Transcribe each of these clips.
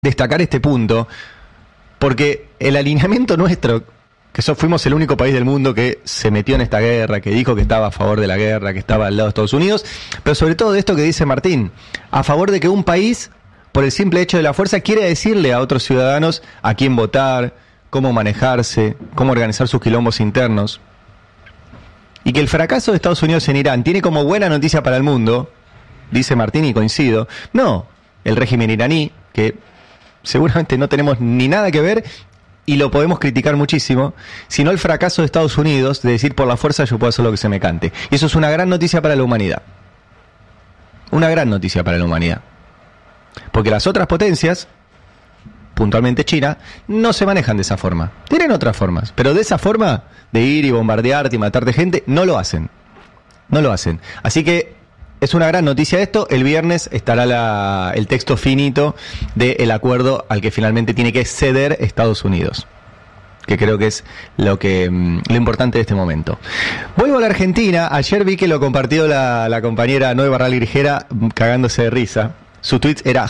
destacar este punto, porque el alineamiento nuestro, que fuimos el único país del mundo que se metió en esta guerra, que dijo que estaba a favor de la guerra, que estaba al lado de Estados Unidos, pero sobre todo de esto que dice Martín, a favor de que un país, por el simple hecho de la fuerza, quiere decirle a otros ciudadanos a quién votar, cómo manejarse, cómo organizar sus quilombos internos. Y que el fracaso de Estados Unidos en Irán tiene como buena noticia para el mundo, dice Martín y coincido, no el régimen iraní, que seguramente no tenemos ni nada que ver y lo podemos criticar muchísimo, sino el fracaso de Estados Unidos de decir por la fuerza yo puedo hacer lo que se me cante. Y eso es una gran noticia para la humanidad. Una gran noticia para la humanidad. Porque las otras potencias, puntualmente China, no se manejan de esa forma. Tienen otras formas, pero de esa forma de ir y bombardearte y matarte gente, no lo hacen. No lo hacen. Así que es una gran noticia esto. El viernes estará el texto finito del acuerdo al que finalmente tiene que ceder Estados Unidos, que creo que es lo importante de este momento. Vuelvo a la Argentina. Ayer vi que lo compartió la compañera Noé Barral Grijera cagándose de risa. Su tweet era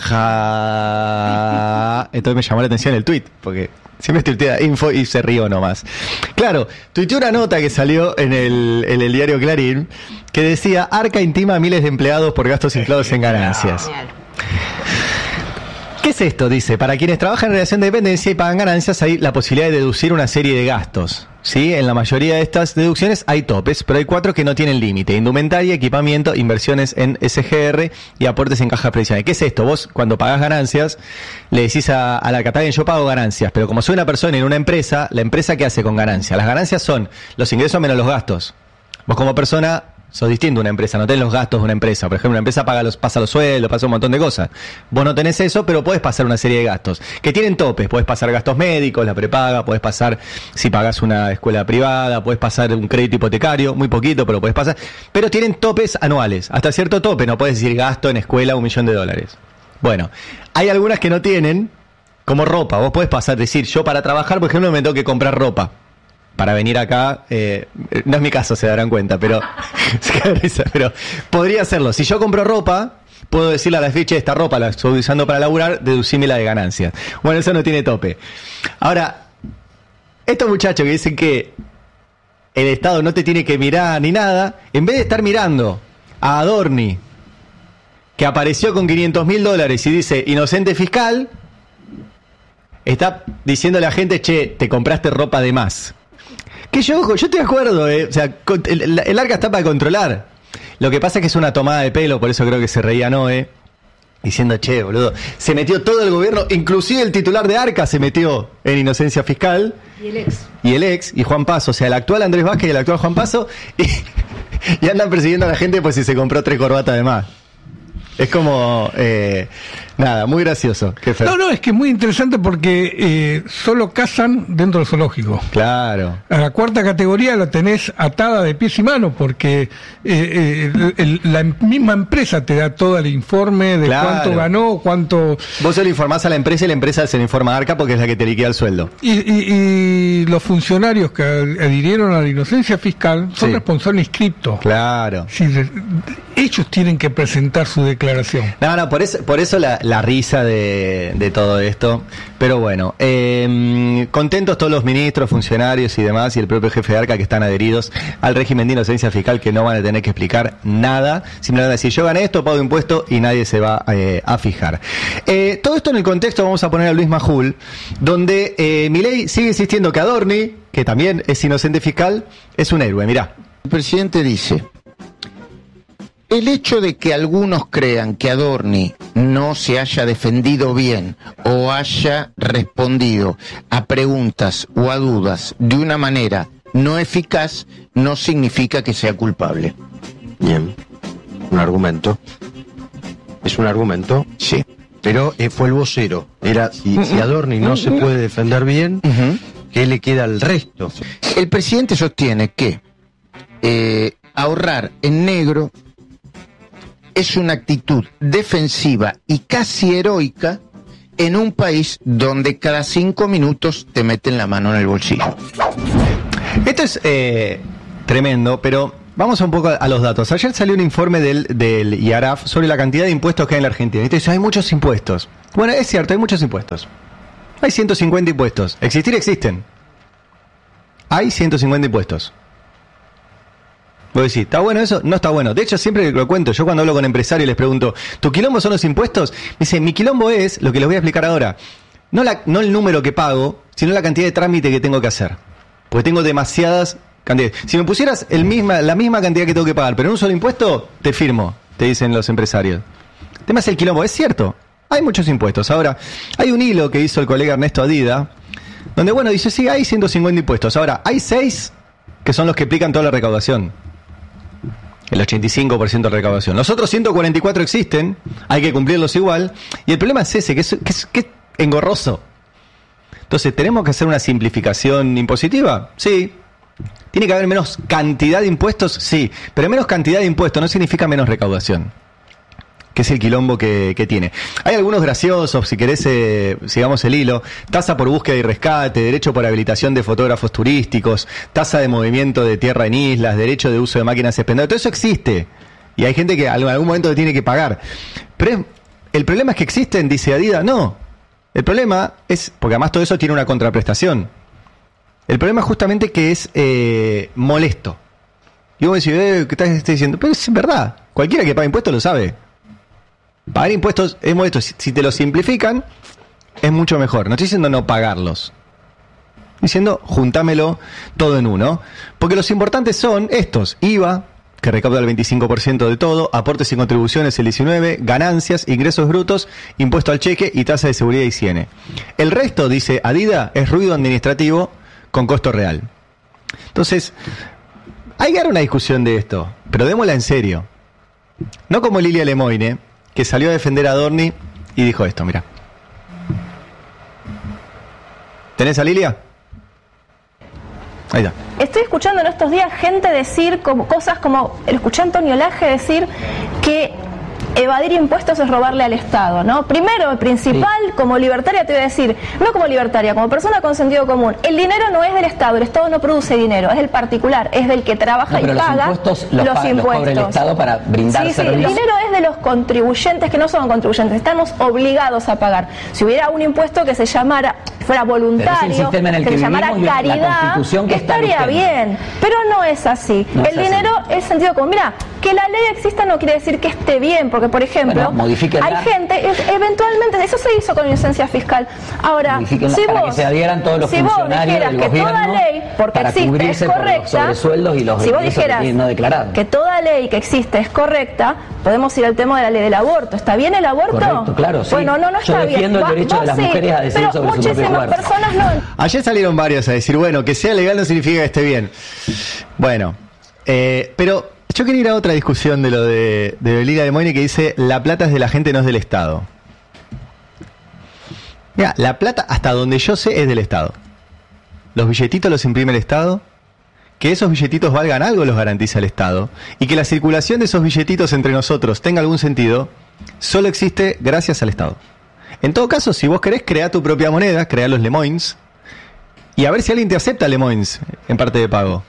ja. Entonces me llamó la atención el tweet, porque siempre tuitea info y se rió nomás. Claro, tuiteó una nota que salió en el diario Clarín que decía: Arca intima a miles de empleados por gastos inflados en ganancias. ¿Qué es esto? Dice, para quienes trabajan en relación de dependencia y pagan ganancias hay la posibilidad de deducir una serie de gastos. ¿Sí? En la mayoría de estas deducciones hay topes, pero hay 4 que no tienen límite: indumentaria, equipamiento, inversiones en SGR y aportes en cajas previsionales. ¿Qué es esto? Vos cuando pagás ganancias le decís a la Cataguen: yo pago ganancias, pero como soy una persona en una empresa, ¿la empresa qué hace con ganancias? Las ganancias son los ingresos menos los gastos. Vos como persona sos distinto a una empresa, no tenés los gastos de una empresa. Por ejemplo, una empresa pasa los sueldos, pasa un montón de cosas. Vos no tenés eso, pero podés pasar una serie de gastos que tienen topes. Podés pasar gastos médicos, la prepaga, podés pasar si pagás una escuela privada, podés pasar un crédito hipotecario, muy poquito, pero podés pasar. Pero tienen topes anuales, hasta cierto tope. No podés decir gasto en escuela $1.000.000. Bueno, hay algunas que no tienen, como ropa. Vos podés pasar, decir, yo para trabajar, por ejemplo, me tengo que comprar ropa para venir acá, no es mi caso, se darán cuenta, pero podría hacerlo. Si yo compro ropa, puedo decirle a la ficha: esta ropa la estoy usando para laburar, deducímela de ganancias. Bueno, eso no tiene tope. Ahora, estos muchachos que dicen que el Estado no te tiene que mirar ni nada, en vez de estar mirando a Adorni, que apareció con $500.000 y dice inocente fiscal, está diciéndole a la gente: che, te compraste ropa de más. Que yo estoy de acuerdo, o sea, el Arca está para controlar. Lo que pasa es que es una tomada de pelo, por eso creo que se reía Noé, diciendo: che, boludo, se metió todo el gobierno, inclusive el titular de Arca se metió en inocencia fiscal. Y el ex, y Juan Paso, o sea, el actual Andrés Vázquez y el actual Juan Paso, y andan persiguiendo a la gente pues si se compró 3 corbatas de más. Es como, nada, muy gracioso. No, es que es muy interesante porque solo cazan dentro del zoológico. Claro. A la 4ª categoría la tenés atada de pies y manos porque la misma empresa te da todo el informe de cuánto ganó, cuánto... Vos se lo informás a la empresa y la empresa se lo informa a Arca porque es la que te liquida el sueldo. Y los funcionarios que adhirieron a la inocencia fiscal son responsables inscriptos. Claro. Sí, ellos tienen que presentar su declaración. No, por eso la risa de todo esto. Pero bueno, contentos todos los ministros, funcionarios y demás, y el propio jefe de Arca, que están adheridos al régimen de inocencia fiscal, que no van a tener que explicar nada. Simplemente van a decir: yo gané esto, pago impuesto, y nadie se va a fijar. Todo esto en el contexto, vamos a poner a Luis Majul, donde Milei sigue insistiendo que Adorni, que también es inocente fiscal, es un héroe. Mirá. El presidente dice: el hecho de que algunos crean que Adorni no se haya defendido bien o haya respondido a preguntas o a dudas de una manera no eficaz no significa que sea culpable. Bien, un argumento. ¿Es un argumento? Sí. Pero fue el vocero. Era, si Adorni no se puede defender bien, ¿qué le queda al resto? El presidente sostiene que ahorrar en negro es una actitud defensiva y casi heroica en un país donde cada 5 minutos te meten la mano en el bolsillo. Esto es tremendo, pero vamos un poco a los datos. Ayer salió un informe del IARAF sobre la cantidad de impuestos que hay en la Argentina. Entonces, hay muchos impuestos. Bueno, es cierto, hay muchos impuestos. Hay 150 impuestos. Existir existen. Hay 150 impuestos. Vos decís, ¿está bueno eso? No está bueno. De hecho, siempre lo cuento. Yo cuando hablo con empresarios les pregunto, ¿tu quilombo son los impuestos? Me dicen, mi quilombo es lo que les voy a explicar ahora. No el número que pago, sino la cantidad de trámite que tengo que hacer. Porque tengo demasiadas cantidades. Si me pusieras la misma cantidad que tengo que pagar, pero en un solo impuesto, te firmo, te dicen los empresarios. El tema es el quilombo. Es cierto, hay muchos impuestos. Ahora, hay un hilo que hizo el colega Ernesto Adida, donde, bueno, dice, sí, hay 150 impuestos. Ahora, hay 6 que son los que explican toda la recaudación. El 85% de recaudación. Los otros 144 existen, hay que cumplirlos igual. Y el problema es ese, que es engorroso. Entonces, ¿tenemos que hacer una simplificación impositiva? Sí. ¿Tiene que haber menos cantidad de impuestos? Sí. Pero menos cantidad de impuestos no significa menos recaudación, que es el quilombo que tiene. Hay algunos graciosos, si querés, sigamos el hilo. Tasa por búsqueda y rescate, derecho por habilitación de fotógrafos turísticos, tasa de movimiento de tierra en islas, derecho de uso de máquinas expendedoras. Todo eso existe. Y hay gente que en algún momento tiene que pagar. Pero el problema es que existen, dice Adida. No. El problema es, porque además todo eso tiene una contraprestación. El problema es justamente que es molesto. Y vos decís, ¿qué estás diciendo? Pero es verdad. Cualquiera que paga impuestos lo sabe. Pagar impuestos es molesto. Si te lo simplifican, es mucho mejor. No estoy diciendo no pagarlos. Estoy diciendo juntámelo todo en uno. Porque los importantes son estos. IVA, que recauda el 25% de todo, aportes y contribuciones el 19%, ganancias, ingresos brutos, impuesto al cheque y tasa de seguridad y higiene. El resto, dice Adida, es ruido administrativo con costo real. Entonces, hay que dar una discusión de esto, pero démosla en serio. No como Lilia Lemoine, que salió a defender a Adorni y dijo esto, mira. ¿Tenés a Lilia? Ahí está. Estoy escuchando en estos días gente decir cosas como, escuché a Antonio Laje decir que evadir impuestos es robarle al Estado, ¿no? Primero, principal, sí. Como libertaria te voy a decir, no como libertaria, como persona con sentido común, el dinero no es del Estado, el Estado no produce dinero, es del particular, es del que trabaja y paga los impuestos. Cobra el Estado para brindar servicios. El dinero es de los contribuyentes que no son contribuyentes, estamos obligados a pagar. Si hubiera un impuesto que se llamara, fuera voluntario, que se llamara caridad, estaría bien, pero no es así. No el dinero es sentido común. Mira, que la ley exista no quiere decir que esté bien, porque por ejemplo, hay gente, eventualmente, eso se hizo con licencia fiscal. Ahora, si vos dijeras que toda ley, porque existe, es correcta, si vos dijeras que toda ley que existe es correcta, podemos ir al tema de la ley del aborto. ¿Está bien el aborto? Correcto, claro, sí. Bueno, no está bien. Yo defiendo el derecho de las mujeres a decidir sobre su propio cuerpo. Personas no. Ayer salieron varios a decir, bueno, que sea legal no significa que esté bien. Bueno, pero yo quería ir a otra discusión de lo de Lilia Lemoine, que dice, la plata es de la gente, no es del Estado. Mira, la plata, hasta donde yo sé, es del Estado. Los billetitos los imprime el Estado. Que esos billetitos valgan algo los garantiza el Estado. Y que la circulación de esos billetitos entre nosotros tenga algún sentido, solo existe gracias al Estado. En todo caso, si vos querés, crear tu propia moneda, crear los Lemoines, y a ver si alguien te acepta Lemoines en parte de pago.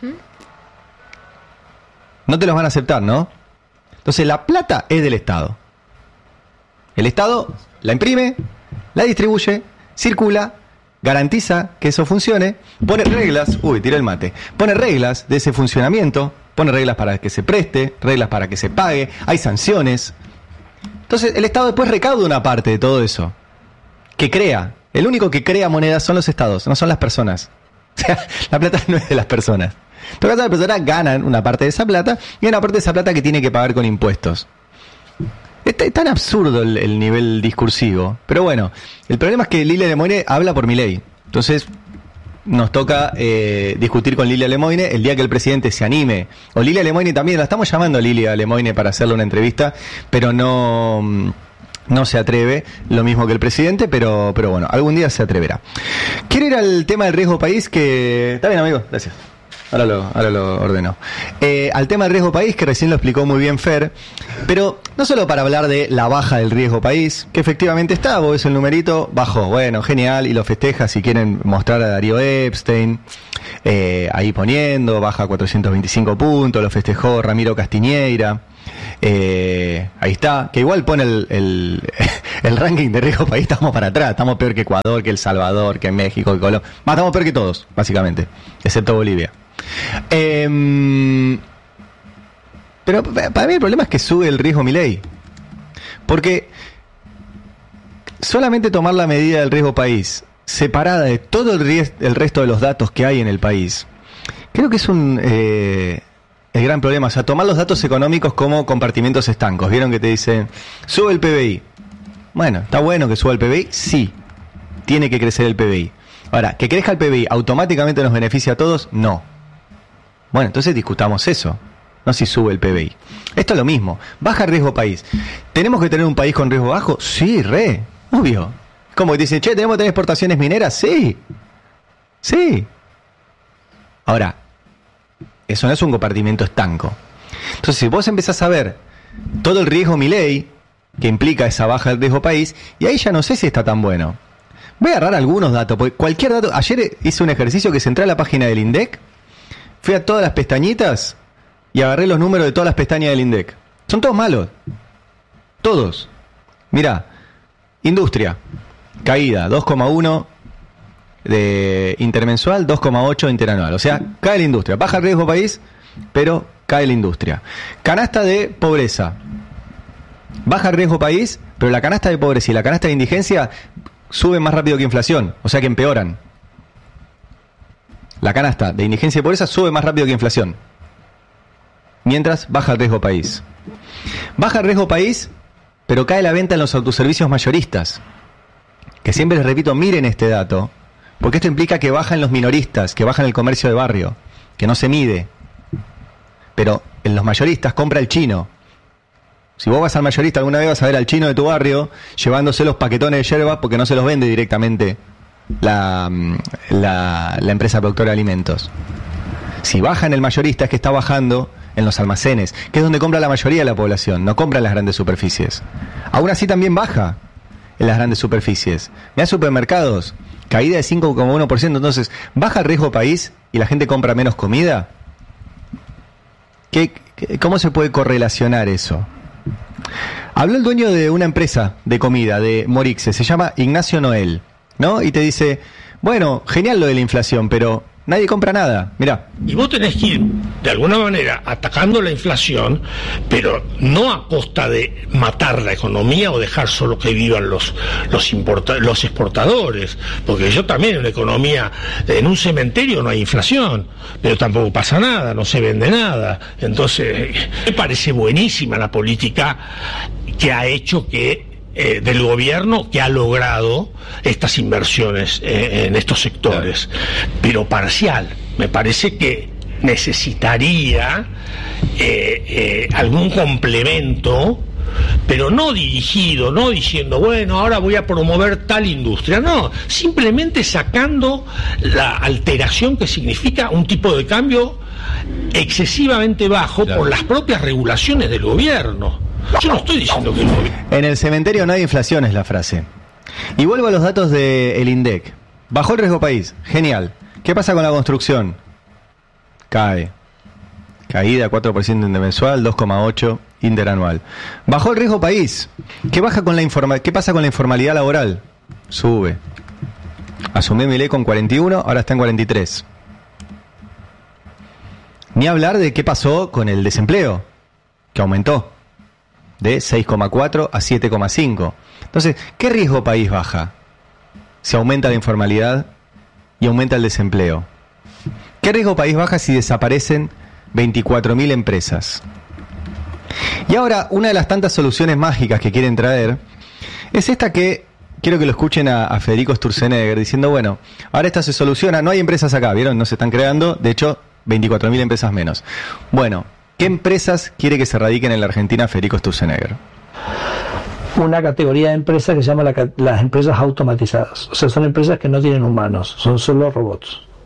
No te los van a aceptar, ¿no? Entonces la plata es del Estado. El Estado la imprime, la distribuye, circula, garantiza que eso funcione, pone reglas, tiré el mate, pone reglas de ese funcionamiento, pone reglas para que se preste, reglas para que se pague, hay sanciones. Entonces el Estado después recauda una parte de todo eso, que crea. El único que crea monedas son los Estados, no son las personas. O sea, la plata no es de las personas. En todo caso, las personas ganan una parte de esa plata y hay una parte de esa plata que tiene que pagar con impuestos. Es tan absurdo el nivel discursivo. Pero bueno, el problema es que Lilia Lemoine habla por Milei. Entonces, nos toca discutir con Lilia Lemoine el día que el presidente se anime. O Lilia Lemoine también, la estamos llamando a Lilia Lemoine para hacerle una entrevista, pero no se atreve, lo mismo que el presidente, pero bueno, algún día se atreverá. Quiero ir al tema del riesgo país, que... Está bien, amigo, gracias. Ahora lo ordeno. Al tema del riesgo país, que recién lo explicó muy bien Fer, pero no solo para hablar de la baja del riesgo país, que efectivamente está, vos ves el numerito, bajó, bueno, genial, y lo festeja si quieren mostrar a Darío Epstein, ahí poniendo, baja 425 puntos, lo festejó Ramiro Castiñeira. Ahí está, que igual pone el ranking de riesgo país, estamos para atrás, estamos peor que Ecuador, que El Salvador, que México, que Colombia, estamos peor que todos, básicamente, excepto Bolivia. Pero para mí el problema es que sube el riesgo Milei, porque solamente tomar la medida del riesgo país separada de todo el resto de los datos que hay en el país, creo que es el gran problema. O sea, tomar los datos económicos como compartimentos estancos. ¿Vieron que te dicen, sube el PBI? Bueno, ¿está bueno que suba el PBI? Sí, tiene que crecer el PBI. Ahora, ¿que crezca el PBI automáticamente nos beneficia a todos? No. Bueno, entonces discutamos eso, no si sube el PBI. Esto es lo mismo, baja el riesgo país. ¿Tenemos que tener un país con riesgo bajo? Sí, obvio. Como dicen, che, ¿tenemos que tener exportaciones mineras? Sí. Ahora, eso no es un compartimento estanco. Entonces, si vos empezás a ver todo el riesgo Milei, que implica esa baja del riesgo país, y ahí ya no sé si está tan bueno. Voy a agarrar algunos datos, porque cualquier dato... Ayer hice un ejercicio que se entré a la página del INDEC, fui a todas las pestañitas y agarré los números de todas las pestañas del INDEC. Son todos malos. Todos. Mirá, industria, caída, 2,1 de intermensual, 2,8 interanual. O sea, cae la industria. Baja el riesgo país, pero cae la industria. Canasta de pobreza. Baja el riesgo país, pero la canasta de pobreza y la canasta de indigencia suben más rápido que inflación. O sea que empeoran. La canasta de indigencia y pobreza sube más rápido que inflación. Mientras baja el riesgo país. Baja el riesgo país, pero cae la venta en los autoservicios mayoristas. Que siempre les repito, miren este dato. Porque esto implica que bajan los minoristas, que bajan el comercio de barrio, que no se mide. Pero en los mayoristas compra el chino. Si vos vas al mayorista alguna vez vas a ver al chino de tu barrio llevándose los paquetones de yerba porque no se los vende directamente la empresa productora de alimentos. Si baja en el mayorista es que está bajando en los almacenes, que es donde compra la mayoría de la población, no compra en las grandes superficies. Aún así también baja en las grandes superficies. Mirá supermercados, caída de 5,1%, entonces baja el riesgo país y la gente compra menos comida. ¿Cómo se puede correlacionar eso? Habló el dueño de una empresa de comida, de Morixe, se llama Ignacio Noel, ¿no? Y te dice, bueno, genial lo de la inflación, pero nadie compra nada, mirá. Y vos tenés que ir, de alguna manera, atacando la inflación, pero no a costa de matar la economía o dejar solo que vivan los exportadores, porque yo también en una economía, en un cementerio no hay inflación, pero tampoco pasa nada, no se vende nada. Entonces, me parece buenísima la política que ha hecho del gobierno que ha logrado estas inversiones en estos sectores, pero parcial. Me parece que necesitaría algún complemento, pero no dirigido, no diciendo, bueno, ahora voy a promover tal industria, no, simplemente sacando la alteración que significa un tipo de cambio excesivamente bajo, claro, por las propias regulaciones del gobierno. Yo no estoy diciendo que no. En el cementerio no hay inflación, es la frase. Y vuelvo a los datos del INDEC. Bajó el riesgo país, genial. ¿Qué pasa con la construcción? Cae. Caída 4% intermensual, 2,8% interanual. Bajó el riesgo país. ¿Qué pasa con la informalidad laboral? Sube. Asumió Milei con 41, ahora está en 43. Ni hablar de qué pasó con el desempleo, que aumentó de 6,4 a 7,5. Entonces, ¿qué riesgo país baja? Si aumenta la informalidad y aumenta el desempleo. ¿Qué riesgo país baja si desaparecen 24.000 empresas? Y ahora, una de las tantas soluciones mágicas que quieren traer es esta que quiero que lo escuchen a Federico Sturzenegger diciendo, bueno, ahora esta se soluciona, no hay empresas acá, ¿vieron? No se están creando, de hecho, 24.000 empresas menos. Bueno, ¿qué empresas quiere que se radiquen en la Argentina Federico Sturzenegger? Una categoría de empresas que se llama las empresas automatizadas. O sea, son empresas que no tienen humanos, son solo robots.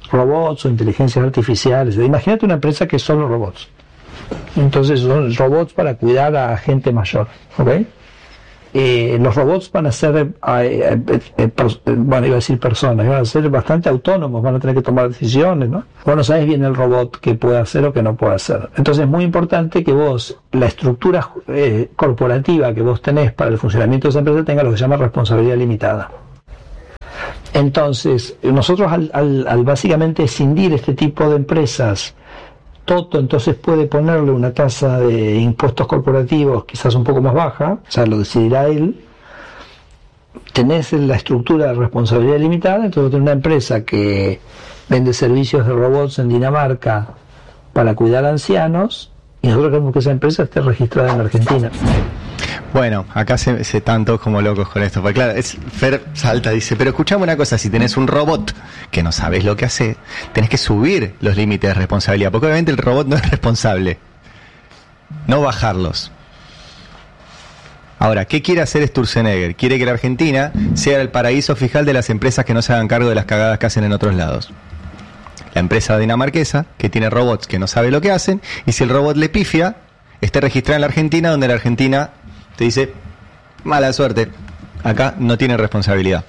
robots o inteligencias artificiales. Imagínate una empresa que es solo robots. Entonces son robots para cuidar a gente mayor, ¿ok? Los robots van a ser, bueno, iba a decir personas, van a ser bastante autónomos, van a tener que tomar decisiones, ¿no? Vos no sabés bien el robot qué puede hacer o qué no puede hacer. Entonces es muy importante que vos, la estructura corporativa que vos tenés para el funcionamiento de esa empresa tenga lo que se llama responsabilidad limitada. Entonces, nosotros al básicamente escindir este tipo de empresas, Toto entonces puede ponerle una tasa de impuestos corporativos quizás un poco más baja, o sea, lo decidirá él. Tenés la estructura de responsabilidad limitada, entonces tenés una empresa que vende servicios de robots en Dinamarca para cuidar a ancianos, y nosotros queremos que esa empresa esté registrada en Argentina. Bueno, acá se están todos como locos con esto, porque claro, Fer salta, dice, pero escuchame una cosa, si tenés un robot que no sabes lo que hace, tenés que subir los límites de responsabilidad, porque obviamente el robot no es responsable, no bajarlos. Ahora, ¿qué quiere hacer Sturzenegger? Quiere que la Argentina sea el paraíso fiscal de las empresas que no se hagan cargo de las cagadas que hacen en otros lados. La empresa dinamarquesa, que tiene robots que no sabe lo que hacen, y si el robot le pifia, esté registrada en la Argentina, donde la Argentina te dice, mala suerte, acá no tiene responsabilidad.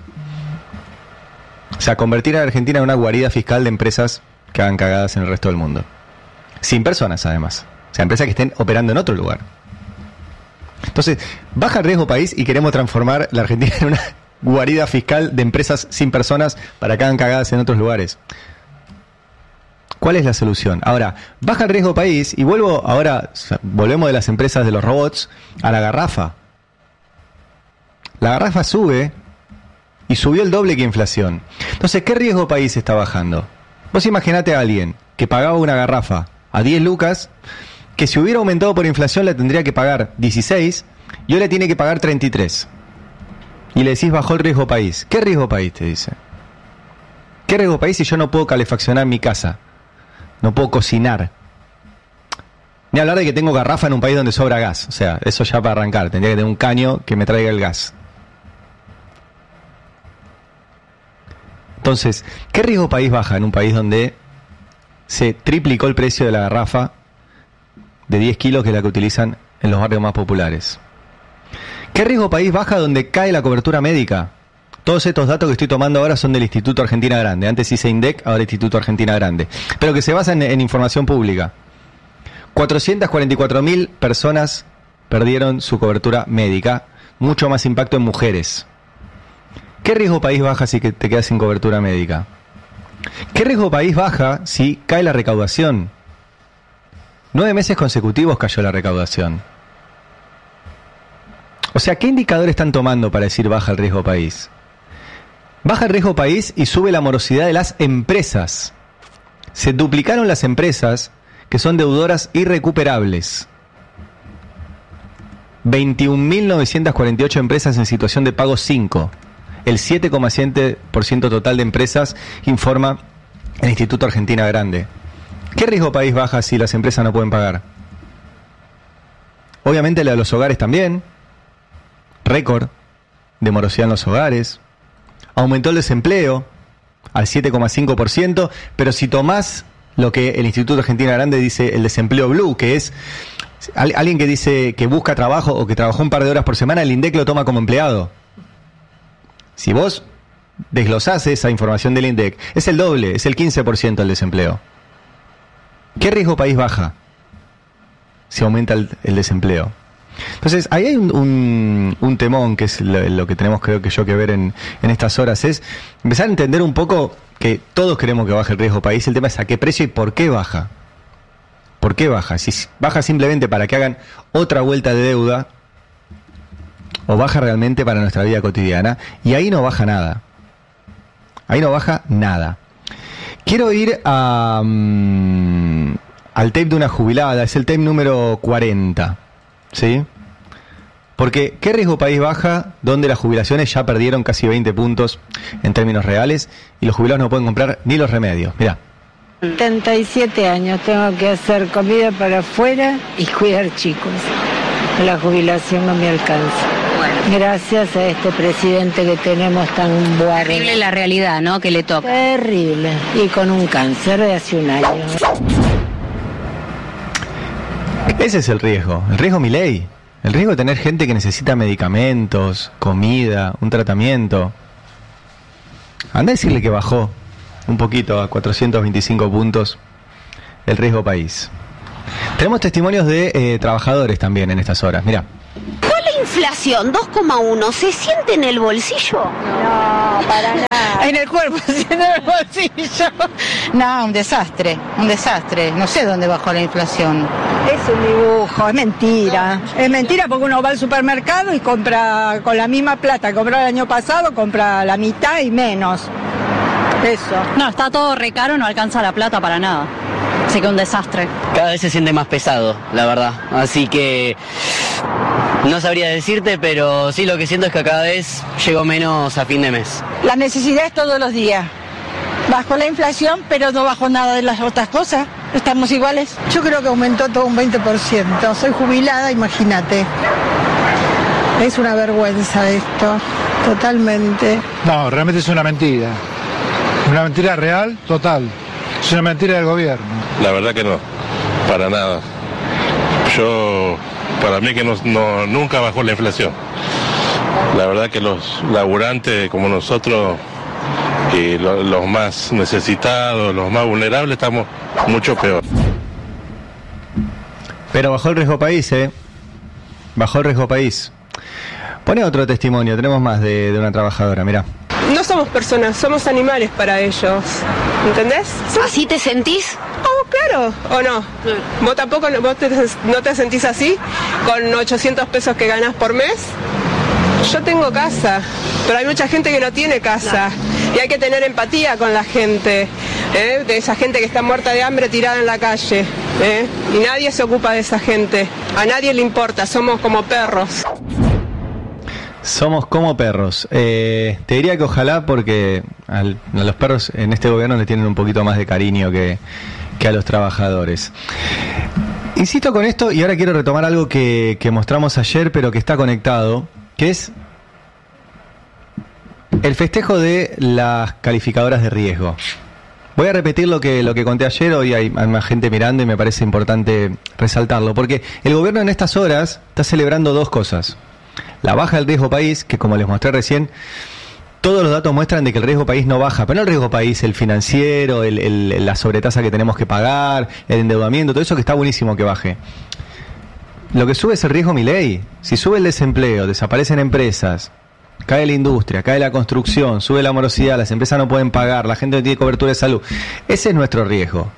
O sea, convertir a la Argentina en una guarida fiscal de empresas que hagan cagadas en el resto del mundo. Sin personas, además. O sea, empresas que estén operando en otro lugar. Entonces, baja el riesgo país y queremos transformar la Argentina en una guarida fiscal de empresas sin personas para que hagan cagadas en otros lugares. ¿Cuál es la solución? Ahora, baja el riesgo país y volvemos de las empresas de los robots a la garrafa. La garrafa sube y subió el doble que inflación. Entonces, ¿qué riesgo país está bajando? Vos imaginate a alguien que pagaba una garrafa a 10 lucas, que si hubiera aumentado por inflación le tendría que pagar 16 y hoy le tiene que pagar 33. Y le decís bajó el riesgo país. ¿Qué riesgo país te dice? ¿Qué riesgo país si yo no puedo calefaccionar mi casa? No puedo cocinar. Ni hablar de que tengo garrafa en un país donde sobra gas. O sea, eso ya para arrancar. Tendría que tener un caño que me traiga el gas. Entonces, ¿qué riesgo país baja en un país donde se triplicó el precio de la garrafa de 10 kilos, que es la que utilizan en los barrios más populares? ¿Qué riesgo país baja donde cae la cobertura médica? Todos estos datos que estoy tomando ahora son del Instituto Argentina Grande. Antes hice INDEC, ahora Instituto Argentina Grande. Pero que se basan en información pública. 444.000 personas perdieron su cobertura médica. Mucho más impacto en mujeres. ¿Qué riesgo país baja si te quedas sin cobertura médica? ¿Qué riesgo país baja si cae la recaudación? 9 meses consecutivos cayó la recaudación. O sea, ¿qué indicadores están tomando para decir baja el riesgo país? Baja el riesgo país y sube la morosidad de las empresas. Se duplicaron las empresas que son deudoras irrecuperables. 21.948 empresas en situación de pago 5. El 7,7% total de empresas, informa el Instituto Argentina Grande. ¿Qué riesgo país baja si las empresas no pueden pagar? Obviamente la de los hogares también. Récord de morosidad en los hogares. Aumentó el desempleo al 7,5%, pero si tomás lo que el Instituto Argentina Grande dice el desempleo blue, que es alguien que dice que busca trabajo o que trabajó un par de horas por semana, el INDEC lo toma como empleado. Si vos desglosás esa información del INDEC, es el doble, es el 15% el desempleo. ¿Qué riesgo país baja si aumenta el desempleo? Entonces, ahí hay un temón, que es lo que tenemos, creo que ver en estas horas, es empezar a entender un poco que todos queremos que baje el riesgo país. El tema es a qué precio y por qué baja. ¿Por qué baja? Si baja simplemente para que hagan otra vuelta de deuda, o baja realmente para nuestra vida cotidiana, y ahí no baja nada. Ahí no baja nada. Quiero ir al tape de una jubilada, es el tape número 40. ¿Sí? Porque ¿qué riesgo país baja donde las jubilaciones ya perdieron casi 20 puntos en términos reales y los jubilados no pueden comprar ni los remedios? Mirá. 77 años, tengo que hacer comida para afuera y cuidar chicos. La jubilación no me alcanza. Gracias a este presidente que tenemos tan bueno. Terrible la realidad, ¿no? Que le toca. Terrible. Y con un cáncer de hace un año. Ese es el riesgo Milei. El riesgo de tener gente que necesita medicamentos, comida, un tratamiento. Anda a decirle que bajó un poquito a 425 puntos el riesgo país. Tenemos testimonios de trabajadores también en estas horas. Mirá. Inflación 2,1, ¿se siente en el bolsillo? No, para nada. En el cuerpo, en el bolsillo. No, un desastre. No sé dónde bajó la inflación. Es un dibujo, es mentira. Es mentira porque uno va al supermercado y compra con la misma plata que compró el año pasado, compra la mitad y menos. Eso. No, está todo re caro, no alcanza la plata para nada. Así que un desastre. Cada vez se siente más pesado, la verdad. Así que no sabría decirte, pero sí lo que siento es que cada vez llego menos a fin de mes. La necesidad es todos los días. Bajó la inflación, pero no bajó nada de las otras cosas. Estamos iguales. Yo creo que aumentó todo un 20%. Soy jubilada, imagínate. Es una vergüenza esto, totalmente. No, realmente es una mentira. Una mentira real, total. Es una mentira del gobierno. La verdad que no, para nada. Para mí que nunca bajó la inflación. La verdad que los laburantes como nosotros y los más necesitados, los más vulnerables, estamos mucho peor. Pero bajó el riesgo país, Bajó el riesgo país. Pone otro testimonio, tenemos más de una trabajadora, mirá. No somos personas, somos animales para ellos. ¿Entendés? ¿Así te sentís? Oh, claro, ¿o no? ¿Vos tampoco no te sentís así? ¿Con 800 pesos que ganás por mes? Yo tengo casa, pero hay mucha gente que no tiene casa. Y hay que tener empatía con la gente, de esa gente que está muerta de hambre tirada en la calle. Y nadie se ocupa de esa gente. A nadie le importa, somos como perros. Somos como perros. Te diría que ojalá, porque a los perros en este gobierno le tienen un poquito más de cariño que a los trabajadores. Insisto con esto y ahora quiero retomar algo que mostramos ayer, pero que está conectado, que es el festejo de las calificadoras de riesgo. Voy a repetir lo que conté ayer, hoy hay más gente mirando y me parece importante resaltarlo, porque el gobierno en estas horas está celebrando dos cosas. La baja del riesgo país, que como les mostré recién, todos los datos muestran de que el riesgo país no baja, pero no el riesgo país, el financiero, la sobretasa que tenemos que pagar, el endeudamiento, todo eso que está buenísimo que baje. Lo que sube es el riesgo Milei. Si sube el desempleo, desaparecen empresas, cae la industria, cae la construcción, sube la morosidad, las empresas no pueden pagar, la gente no tiene cobertura de salud. Ese es nuestro riesgo.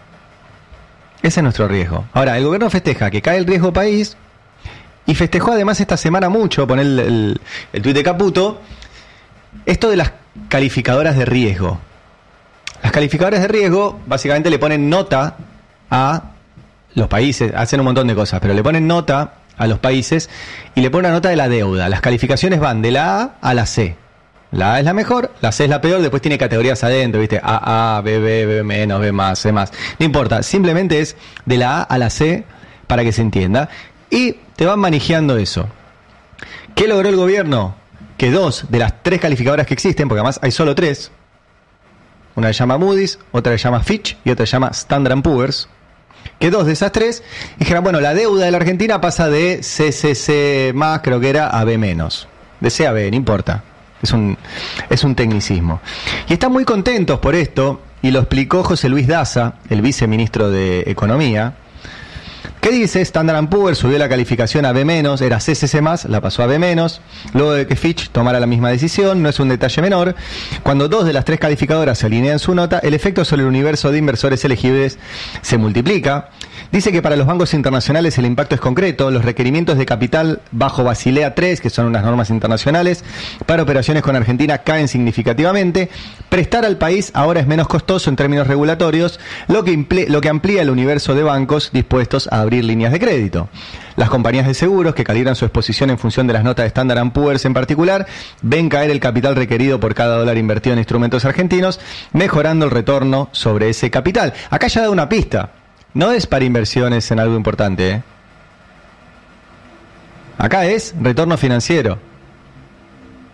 Ahora, el gobierno festeja que cae el riesgo país y festejó además esta semana mucho, poner el tuit de Caputo, esto de las calificadoras de riesgo. Las calificadoras de riesgo básicamente le ponen nota a los países, hacen un montón de cosas, pero le ponen nota a los países y le ponen una nota de la deuda. Las calificaciones van de la A a la C. La A es la mejor, la C es la peor, después tiene categorías adentro, ¿viste? A, B, B menos, B más, C más. No importa, simplemente es de la A a la C para que se entienda. Y te van manejando eso. ¿Qué logró el gobierno? Que 2 de las 3 calificadoras que existen, porque además hay solo 3, una se llama Moody's, otra se llama Fitch y otra se llama Standard & Poor's, que 2 de esas 3 dijeron, bueno, la deuda de la Argentina pasa de CCC más, creo que era, a B menos. De C a B, no importa. Es un tecnicismo. Y están muy contentos por esto, y lo explicó José Luis Daza, el viceministro de Economía. ¿Qué dice? Standard & Poor's subió la calificación a B-, era CCC+, la pasó a B-, luego de que Fitch tomara la misma decisión. No es un detalle menor. Cuando 2 de las 3 calificadoras se alinean su nota, el efecto sobre el universo de inversores elegibles se multiplica. Dice que para los bancos internacionales el impacto es concreto. Los requerimientos de capital bajo Basilea III, que son unas normas internacionales, para operaciones con Argentina caen significativamente. Prestar al país ahora es menos costoso en términos regulatorios, lo que amplía el universo de bancos dispuestos a abrir líneas de crédito. Las compañías de seguros, que calibran su exposición en función de las notas de Standard & Poor's en particular, ven caer el capital requerido por cada dólar invertido en instrumentos argentinos, mejorando el retorno sobre ese capital. Acá ya da una pista. No es para inversiones en algo importante, Acá es retorno financiero.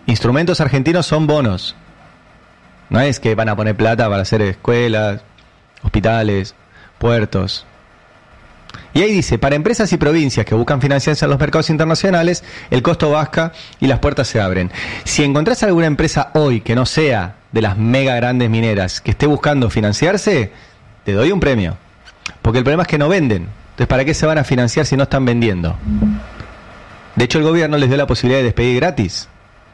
instrumentos argentinos son bonos. No es que van a poner plata para hacer escuelas, hospitales, puertos. Y ahí dice, para empresas y provincias que buscan financiarse en los mercados internacionales, el costo baja y las puertas se abren. Si encontrás alguna empresa hoy que no sea de las mega grandes mineras que esté buscando financiarse, te doy un premio. Porque el problema es que no venden. Entonces, ¿para qué se van a financiar si no están vendiendo? De hecho, el gobierno les dio la posibilidad de despedir gratis.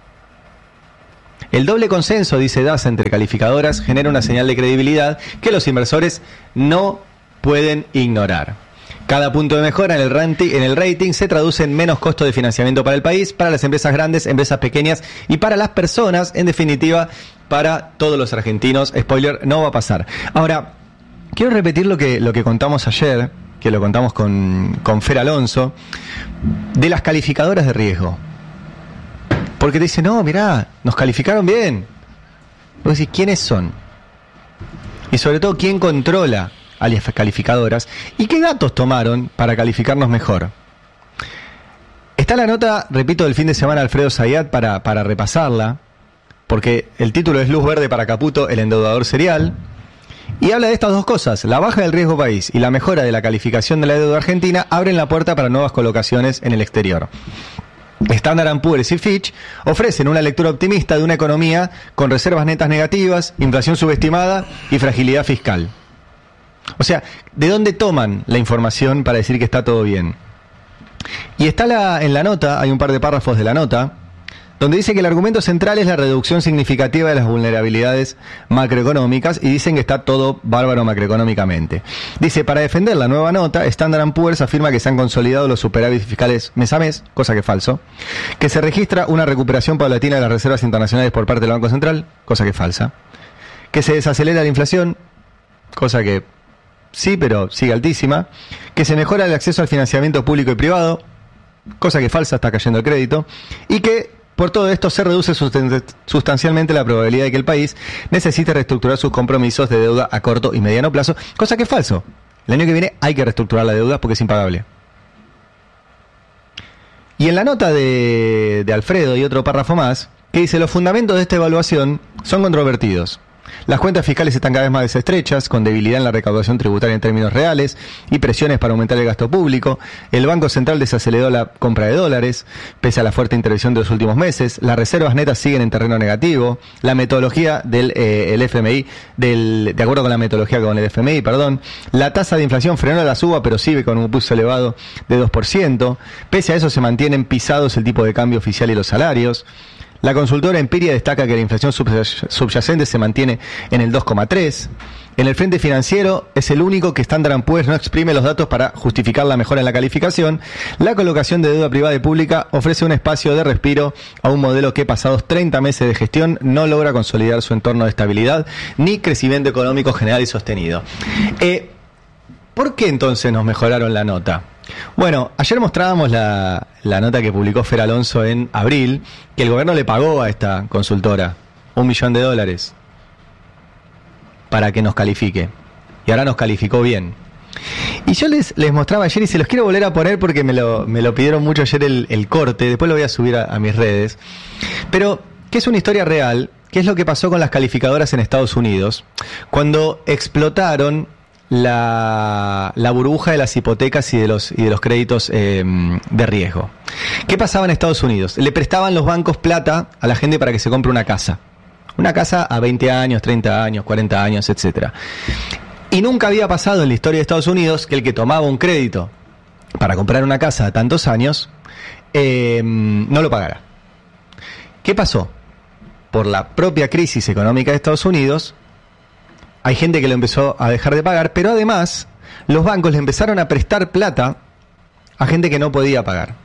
El doble consenso, dice DASA, entre calificadoras genera una señal de credibilidad que los inversores no pueden ignorar. Cada punto de mejora en el rating se traduce en menos costo de financiamiento para el país, para las empresas grandes, empresas pequeñas y para las personas, en definitiva, para todos los argentinos. Spoiler, no va a pasar. Ahora, quiero repetir lo que contamos ayer, que lo contamos con Fer Alonso, de las calificadoras de riesgo. Porque te dicen, no, mirá, nos calificaron bien. Vos decís, ¿quiénes son? Y sobre todo, ¿quién controla a las calificadoras? ¿Y qué datos tomaron para calificarnos mejor? Está la nota, repito, del fin de semana Alfredo Zayat para repasarla, porque el título es Luz Verde para Caputo, el endeudador serial, y habla de estas dos cosas. La baja del riesgo país y la mejora de la calificación de la deuda argentina abren la puerta para nuevas colocaciones en el exterior. Standard & Poor's y Fitch ofrecen una lectura optimista de una economía con reservas netas negativas, inflación subestimada y fragilidad fiscal. O sea, ¿de dónde toman la información para decir que está todo bien? Y está en la nota, hay un par de párrafos de la nota, donde dice que el argumento central es la reducción significativa de las vulnerabilidades macroeconómicas y dicen que está todo bárbaro macroeconómicamente. Dice, para defender la nueva nota, Standard & Poor's afirma que se han consolidado los superávits fiscales mes a mes, cosa que es falso, que se registra una recuperación paulatina de las reservas internacionales por parte del Banco Central, cosa que es falsa, que se desacelera la inflación, cosa que sí, pero sigue altísima, que se mejora el acceso al financiamiento público y privado, cosa que es falsa, está cayendo el crédito, y que por todo esto se reduce sustancialmente la probabilidad de que el país necesite reestructurar sus compromisos de deuda a corto y mediano plazo, cosa que es falso. El año que viene hay que reestructurar la deuda porque es impagable. Y en la nota de Alfredo y otro párrafo más, que dice, los fundamentos de esta evaluación son controvertidos. Las cuentas fiscales están cada vez más estrechas, con debilidad en la recaudación tributaria en términos reales y presiones para aumentar el gasto público. El Banco Central desaceleró la compra de dólares, pese a la fuerte intervención de los últimos meses. Las reservas netas siguen en terreno negativo. La metodología del FMI, de acuerdo con la metodología con el FMI, la tasa de inflación frenó la suba, pero sigue con un pulso elevado de 2%. Pese a eso, se mantienen pisados el tipo de cambio oficial y los salarios. La consultora Empiria destaca que la inflación subyacente se mantiene en el 2,3%. En el frente financiero es el único que Standard & Poor's no exprime los datos para justificar la mejora en la calificación. La colocación de deuda privada y pública ofrece un espacio de respiro a un modelo que, pasados 30 meses de gestión, no logra consolidar su entorno de estabilidad ni crecimiento económico general y sostenido. ¿Por qué entonces nos mejoraron la nota? Bueno, ayer mostrábamos la nota que publicó Fer Alonso en abril, que el gobierno le pagó a esta consultora $1 millón para que nos califique. Y ahora nos calificó bien. Y yo les mostraba ayer, y se los quiero volver a poner porque me lo pidieron mucho ayer el corte, después lo voy a subir a mis redes. Pero que es una historia real, que es lo que pasó con las calificadoras en Estados Unidos, cuando explotaron la burbuja de las hipotecas y de los créditos de riesgo. ¿Qué pasaba en Estados Unidos? Le prestaban los bancos plata a la gente para que se compre una casa. Una casa a 20 años, 30 años, 40 años, etcétera. Y nunca había pasado en la historia de Estados Unidos que el que tomaba un crédito para comprar una casa a tantos años no lo pagara. ¿Qué pasó? Por la propia crisis económica de Estados Unidos, hay gente que lo empezó a dejar de pagar, pero además los bancos le empezaron a prestar plata a gente que no podía pagar.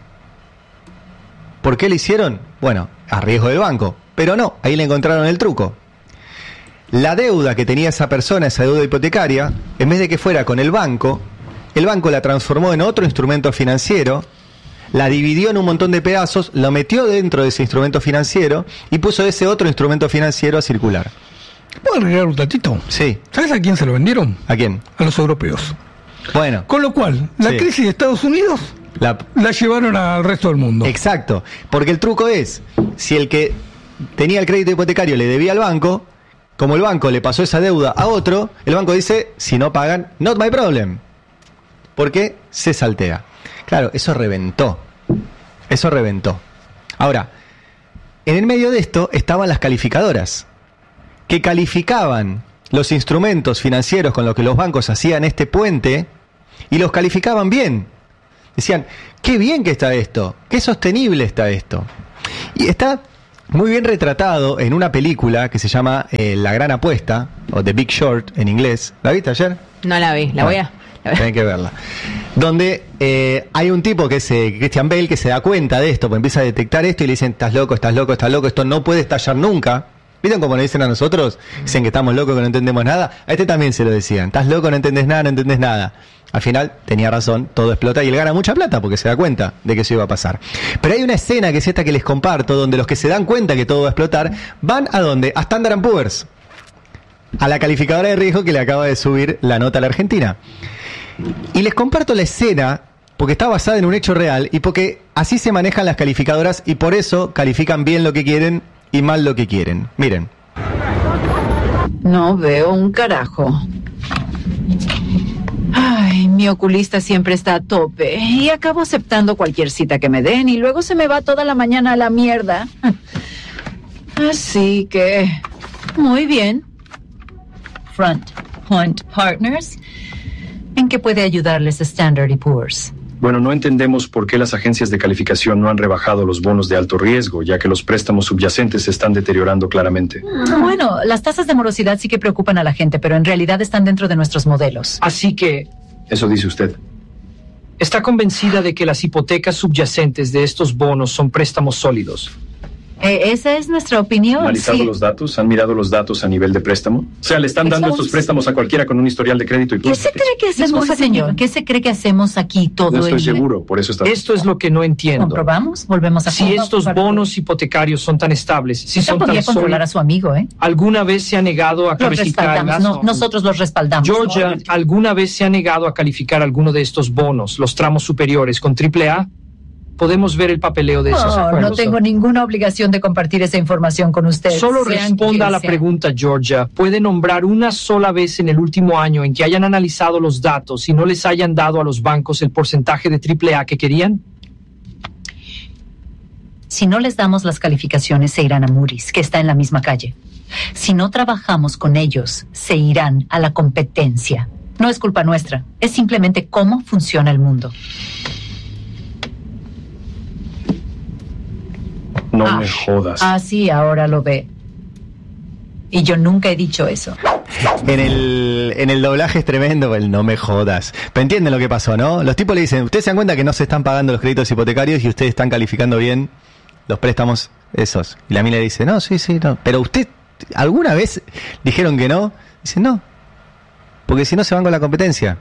¿Por qué lo hicieron? Bueno, a riesgo del banco. Pero no, ahí le encontraron el truco. La deuda que tenía esa persona, esa deuda hipotecaria, en vez de que fuera con el banco la transformó en otro instrumento financiero, la dividió en un montón de pedazos, lo metió dentro de ese instrumento financiero y puso ese otro instrumento financiero a circular. ¿Puedo agregar un datito? Sí. ¿Sabes a quién se lo vendieron? ¿A quién? A los europeos. Bueno. Con lo cual, la crisis de Estados Unidos la llevaron al resto del mundo. Exacto, porque el truco es, si el que tenía el crédito hipotecario le debía al banco, como el banco le pasó esa deuda a otro, el banco dice, si no pagan, not my problem, porque se saltea. Claro, eso reventó. Ahora, en el medio de esto estaban las calificadoras, que calificaban los instrumentos financieros con los que los bancos hacían este puente, y los calificaban bien. Decían, qué bien que está esto, qué sostenible está esto. Y está muy bien retratado en una película que se llama La Gran Apuesta, o The Big Short en inglés. ¿La viste ayer? No la vi, la voy a... Tienen que verla. Donde hay un tipo que es Christian Bale, que se da cuenta de esto, pues empieza a detectar esto y le dicen, estás loco, esto no puede estallar nunca. ¿Vieron cómo le dicen a nosotros? Dicen que estamos locos, que no entendemos nada. A este también se lo decían, estás loco, no entendés nada. Al final tenía razón, todo explota y él gana mucha plata porque se da cuenta de que eso iba a pasar. Pero hay una escena que es esta que les comparto, donde los que se dan cuenta que todo va a explotar, van ¿a dónde? A Standard & Poor's, a la calificadora de riesgo que le acaba de subir la nota a la Argentina. Y les comparto la escena porque está basada en un hecho real y porque así se manejan las calificadoras y por eso califican bien lo que quieren y mal lo que quieren. Miren. No veo un carajo. Ay, mi oculista siempre está a tope y acabo aceptando cualquier cita que me den y luego se me va toda la mañana a la mierda. Así que, muy bien. Front Point Partners. ¿En qué puede ayudarles Standard & Poor's? Bueno, no entendemos por qué las agencias de calificación no han rebajado los bonos de alto riesgo, ya que los préstamos subyacentes se están deteriorando claramente. Bueno, las tasas de morosidad sí que preocupan a la gente, pero en realidad están dentro de nuestros modelos. Así que... Eso dice usted. ¿Está convencida de que las hipotecas subyacentes de estos bonos son préstamos sólidos? Esa es nuestra opinión. ¿Han analizado los datos? ¿Han mirado los datos a nivel de préstamo? O sea, le están dando estos préstamos a cualquiera con un historial de crédito y ¿Qué se cree que hacemos, señor? ¿Qué se cree que hacemos aquí todo el día? No estoy seguro, por eso está... Esto es lo que no entiendo. ¿Comprobamos? Volvemos a... Si estos bonos hipotecarios son tan estables, si son tan controlar a su amigo, ¿alguna vez se ha negado a calificar... Nosotros los respaldamos. Georgia, ¿alguna vez se ha negado a calificar alguno de estos bonos, los tramos superiores, con AAA? Podemos ver el papeleo de esos acuerdos. No tengo ninguna obligación de compartir esa información con usted. Solo responda a la pregunta, Georgia. ¿Puede nombrar una sola vez en el último año en que hayan analizado los datos y no les hayan dado a los bancos el porcentaje de AAA que querían? Si no les damos las calificaciones, se irán a Moody's, que está en la misma calle. Si no trabajamos con ellos, se irán a la competencia. No es culpa nuestra, es simplemente cómo funciona el mundo. No me jodas. Sí, ahora lo ve. Y yo nunca he dicho eso. En el doblaje es tremendo el no me jodas. Pero entienden lo que pasó, ¿no? Los tipos le dicen, ustedes se dan cuenta que no se están pagando los créditos hipotecarios y ustedes están calificando bien los préstamos esos. Y la mina le dice, no, sí, no. Pero usted, ¿alguna vez dijeron que no? Dice, no. Porque si no se van con la competencia.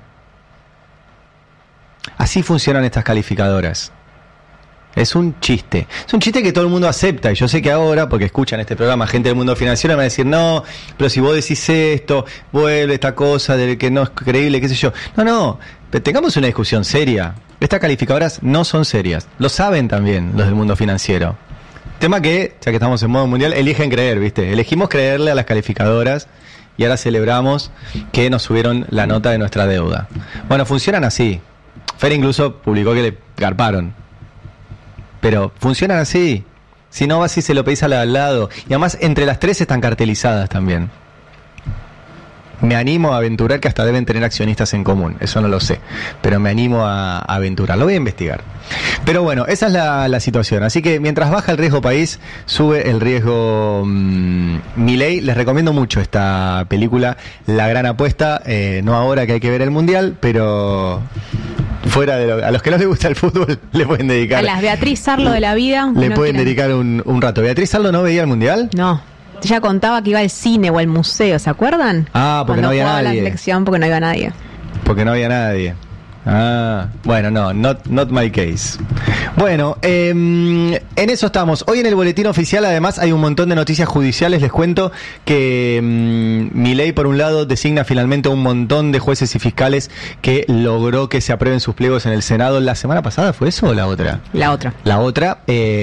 Así funcionan estas calificadoras. Es un chiste que todo el mundo acepta, y yo sé que ahora, porque escuchan este programa gente del mundo financiero, me va a decir, no, pero si vos decís esto, vuelve esta cosa de que no es creíble, qué sé yo. No, pero tengamos una discusión seria. Estas calificadoras no son serias, lo saben también los del mundo financiero. Tema que, ya que estamos en modo mundial, eligen creer, ¿viste? Elegimos creerle a las calificadoras y ahora celebramos que nos subieron la nota de nuestra deuda. Bueno, funcionan así. Fer incluso publicó que le garparon. Pero funcionan así. Si no, vas y se lo pedís al lado. Y además, entre las tres están cartelizadas también. Me animo a aventurar que hasta deben tener accionistas en común. Eso no lo sé. Pero me animo a aventurar. Lo voy a investigar. Pero bueno, esa es la situación. Así que mientras baja el riesgo país, sube el riesgo Milei. Les recomiendo mucho esta película, La Gran Apuesta. No ahora que hay que ver el Mundial, pero... fuera de a los que no les gusta el fútbol le pueden dedicar... A las Beatriz Sarlo de la vida... Le pueden dedicar un rato. ¿Beatriz Sarlo no veía el Mundial? No. Ella contaba que iba al cine o al museo, ¿se acuerdan? Porque no había nadie. La selección porque no iba nadie. Porque no había nadie. Bueno, no, not my case. Bueno, en eso estamos. Hoy en el boletín oficial, además, hay un montón de noticias judiciales. Les cuento que Milei, por un lado, designa finalmente un montón de jueces y fiscales que logró que se aprueben sus pliegos en el Senado. ¿La semana pasada fue eso o la otra? La otra. La otra,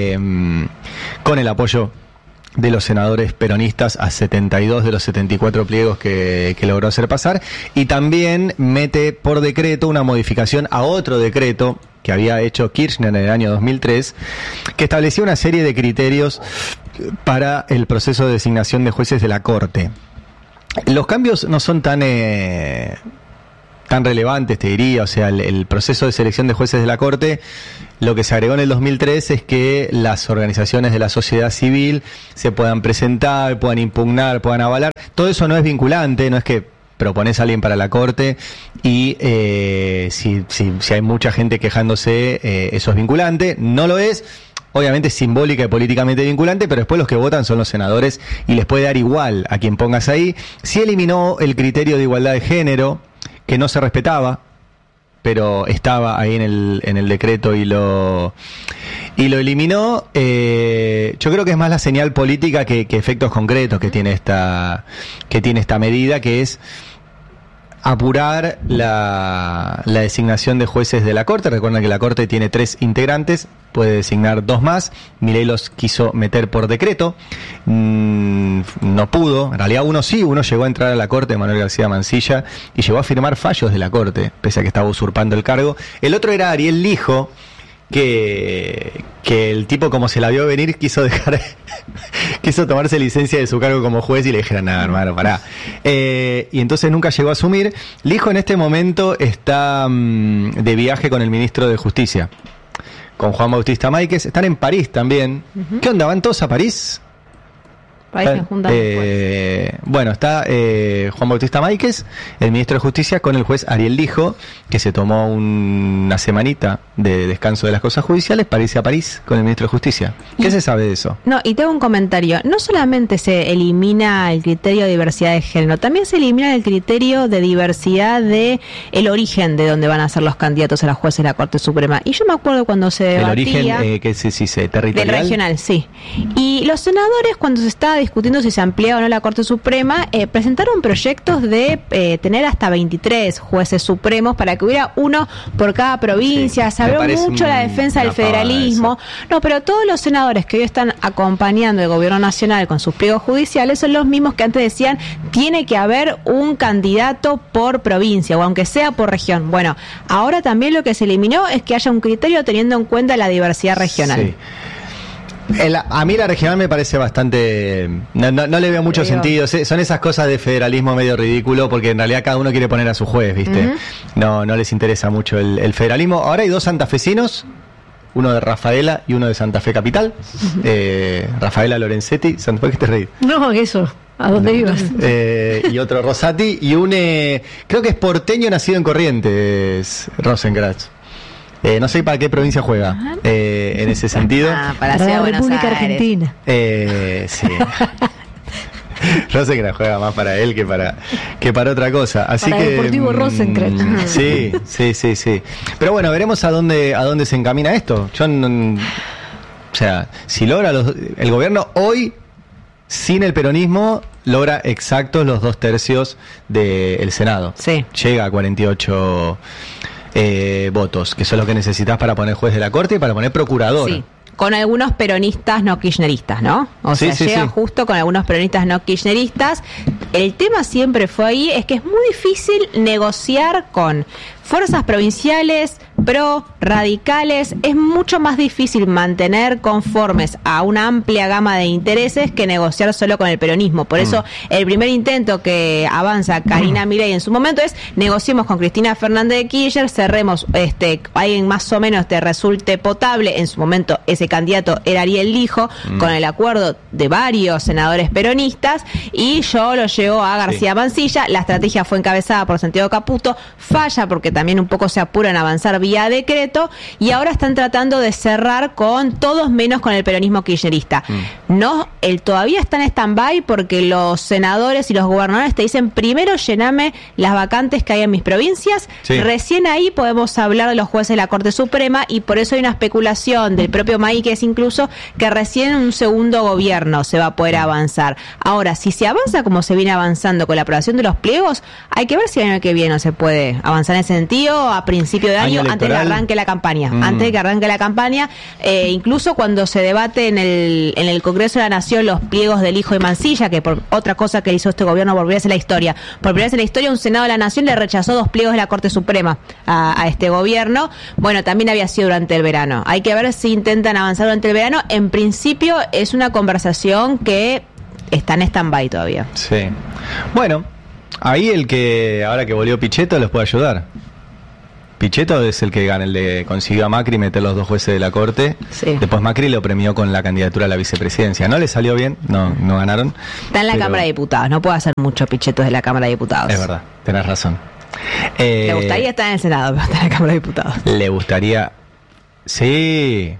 con el apoyo de los senadores peronistas a 72 de los 74 pliegos que logró hacer pasar, y también mete por decreto una modificación a otro decreto que había hecho Kirchner en el año 2003, que establecía una serie de criterios para el proceso de designación de jueces de la Corte. Los cambios no son tan relevantes, te diría. O sea, el proceso de selección de jueces de la Corte, lo que se agregó en el 2003 es que las organizaciones de la sociedad civil se puedan presentar, puedan impugnar, puedan avalar. Todo eso no es vinculante, no es que propones a alguien para la Corte y si hay mucha gente quejándose, eso es vinculante. No lo es. Obviamente es simbólica y políticamente vinculante, pero después los que votan son los senadores y les puede dar igual a quien pongas ahí. Sí eliminó el criterio de igualdad de género, que no se respetaba, pero estaba ahí en el decreto y lo eliminó. Yo creo que es más la señal política que efectos concretos que tiene esta medida, que es apurar la designación de jueces de la Corte. Recuerden que la Corte tiene 3 integrantes, puede designar 2 más. Milei los quiso meter por decreto, no pudo. En realidad uno llegó a entrar a la Corte, Manuel García Mansilla, y llegó a firmar fallos de la Corte, pese a que estaba usurpando el cargo. El otro era Ariel Lijo, que el tipo, como se la vio venir, quiso tomarse licencia de su cargo como juez y le dijeron, nada, hermano, pará. Y entonces nunca llegó a asumir. Lijo en este momento está de viaje con el ministro de Justicia, con Juan Bautista Máiquez. Están en París también. Uh-huh. ¿Qué onda? ¿Van todos a París? Bueno, está Juan Bautista Máiquez, el ministro de Justicia, con el juez Ariel Lijo, que se tomó una semanita de descanso de las cosas judiciales para irse a París con el ministro de Justicia. ¿Qué se sabe de eso? No, y tengo un comentario. No solamente se elimina el criterio de diversidad de género, también se elimina el criterio de diversidad de el origen de donde van a ser los candidatos a los jueces de la Corte Suprema. Y yo me acuerdo cuando se debatía... El origen, que sí, territorial. Del regional, sí. Y los senadores, cuando se estaba discutiendo si se ampliaba o no la Corte Suprema, presentaron proyectos de tener hasta 23 jueces supremos para que hubiera uno por cada provincia. Sí, se habló mucho la defensa del federalismo. No, pero todos los senadores que hoy están acompañando el gobierno nacional con sus pliegos judiciales son los mismos que antes decían tiene que haber un candidato por provincia o aunque sea por región. Bueno, ahora también lo que se eliminó es que haya un criterio teniendo en cuenta la diversidad regional. Sí. A mí la regional me parece bastante... No le veo mucho sentido. Son esas cosas de federalismo medio ridículo, porque en realidad cada uno quiere poner a su juez, ¿viste? Uh-huh. No les interesa mucho el federalismo. Ahora hay 2 santafesinos, uno de Rafaela y uno de Santa Fe Capital. Rafaela Lorenzetti. ¿Por qué te reís? No, eso. ¿A dónde ibas? Y otro Rosati y un... creo que es porteño nacido en Corrientes, Rosenkrantz. No sé para qué provincia juega en ese sentido. Para la República Argentina. Sí. Rosenkrantz juega más para él que para otra cosa. Así para que Deportivo Rosenkrantz. Sí. Pero bueno, veremos a dónde se encamina esto. O sea, si logra el gobierno hoy, sin el peronismo, logra exactos los 2/3 del Senado. Sí. Llega a 48 votos, que son lo que necesitas para poner juez de la Corte y para poner procurador. Sí, con algunos peronistas no kirchneristas, ¿no? O sea, llega justo con algunos peronistas no kirchneristas. El tema siempre fue ahí, es que es muy difícil negociar con fuerzas provinciales, radicales. Es mucho más difícil mantener conformes a una amplia gama de intereses que negociar solo con el peronismo. Por eso el primer intento que avanza Karina Milei en su momento es negociemos con Cristina Fernández de Kirchner, cerremos alguien más o menos te resulte potable. En su momento ese candidato era Ariel Lijo, con el acuerdo de varios senadores peronistas, y yo lo llevo a García Mansilla. La estrategia fue encabezada por Santiago Caputo, falla porque también un poco se apuran a avanzar vía decreto, y ahora están tratando de cerrar con todos menos con el peronismo kirchnerista. No, todavía está en stand-by porque los senadores y los gobernadores te dicen, primero llename las vacantes que hay en mis provincias, recién ahí podemos hablar de los jueces de la Corte Suprema, y por eso hay una especulación del propio MAI, que es incluso que recién en un segundo gobierno se va a poder avanzar. Ahora, si se avanza como se viene avanzando con la aprobación de los pliegos, hay que ver si el año que viene se puede avanzar en ese sentido a principio de año antes de que arranque la campaña. Antes de que arranque la campaña, incluso cuando se debate en el Congreso de la Nación los pliegos del hijo de Mansilla, que por otra cosa que hizo este gobierno, por primera vez en la historia, un Senado de la Nación le rechazó 2 pliegos de la Corte Suprema a este gobierno. Bueno, también había sido durante el verano. Hay que ver si intentan avanzar durante el verano. En principio es una conversación que está en stand-by todavía. Sí. Bueno, ahí ahora que volvió Pichetto, les puede ayudar. Pichetto es el que gana, el de consiguió a Macri meter los 2 jueces de la Corte. Sí. Después Macri lo premió con la candidatura a la vicepresidencia. No le salió bien, no ganaron. Está en la Cámara de Diputados, no puede hacer mucho Pichetto de la Cámara de Diputados. Es verdad, tenés razón. Le gustaría estar en el Senado, pero está en la Cámara de Diputados. Le gustaría... Sí,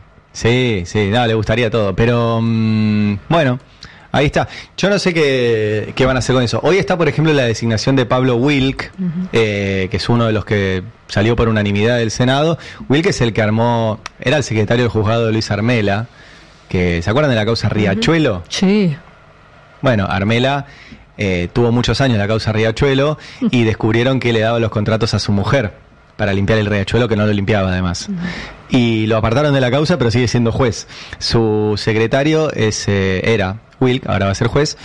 no, le gustaría todo. Pero, bueno... Ahí está. Yo no sé qué van a hacer con eso. Hoy está, por ejemplo, la designación de Pablo Wilk, que es uno de los que salió por unanimidad del Senado. Wilk es el que era el secretario del juzgado de Luis Armela, que ¿se acuerdan de la causa Riachuelo? Sí. Bueno, Armela tuvo muchos años la causa Riachuelo y descubrieron que le daba los contratos a su mujer para limpiar el riachuelo, que no lo limpiaba además. Y lo apartaron de la causa, pero sigue siendo juez. Su secretario era Wilk, ahora va a ser juez,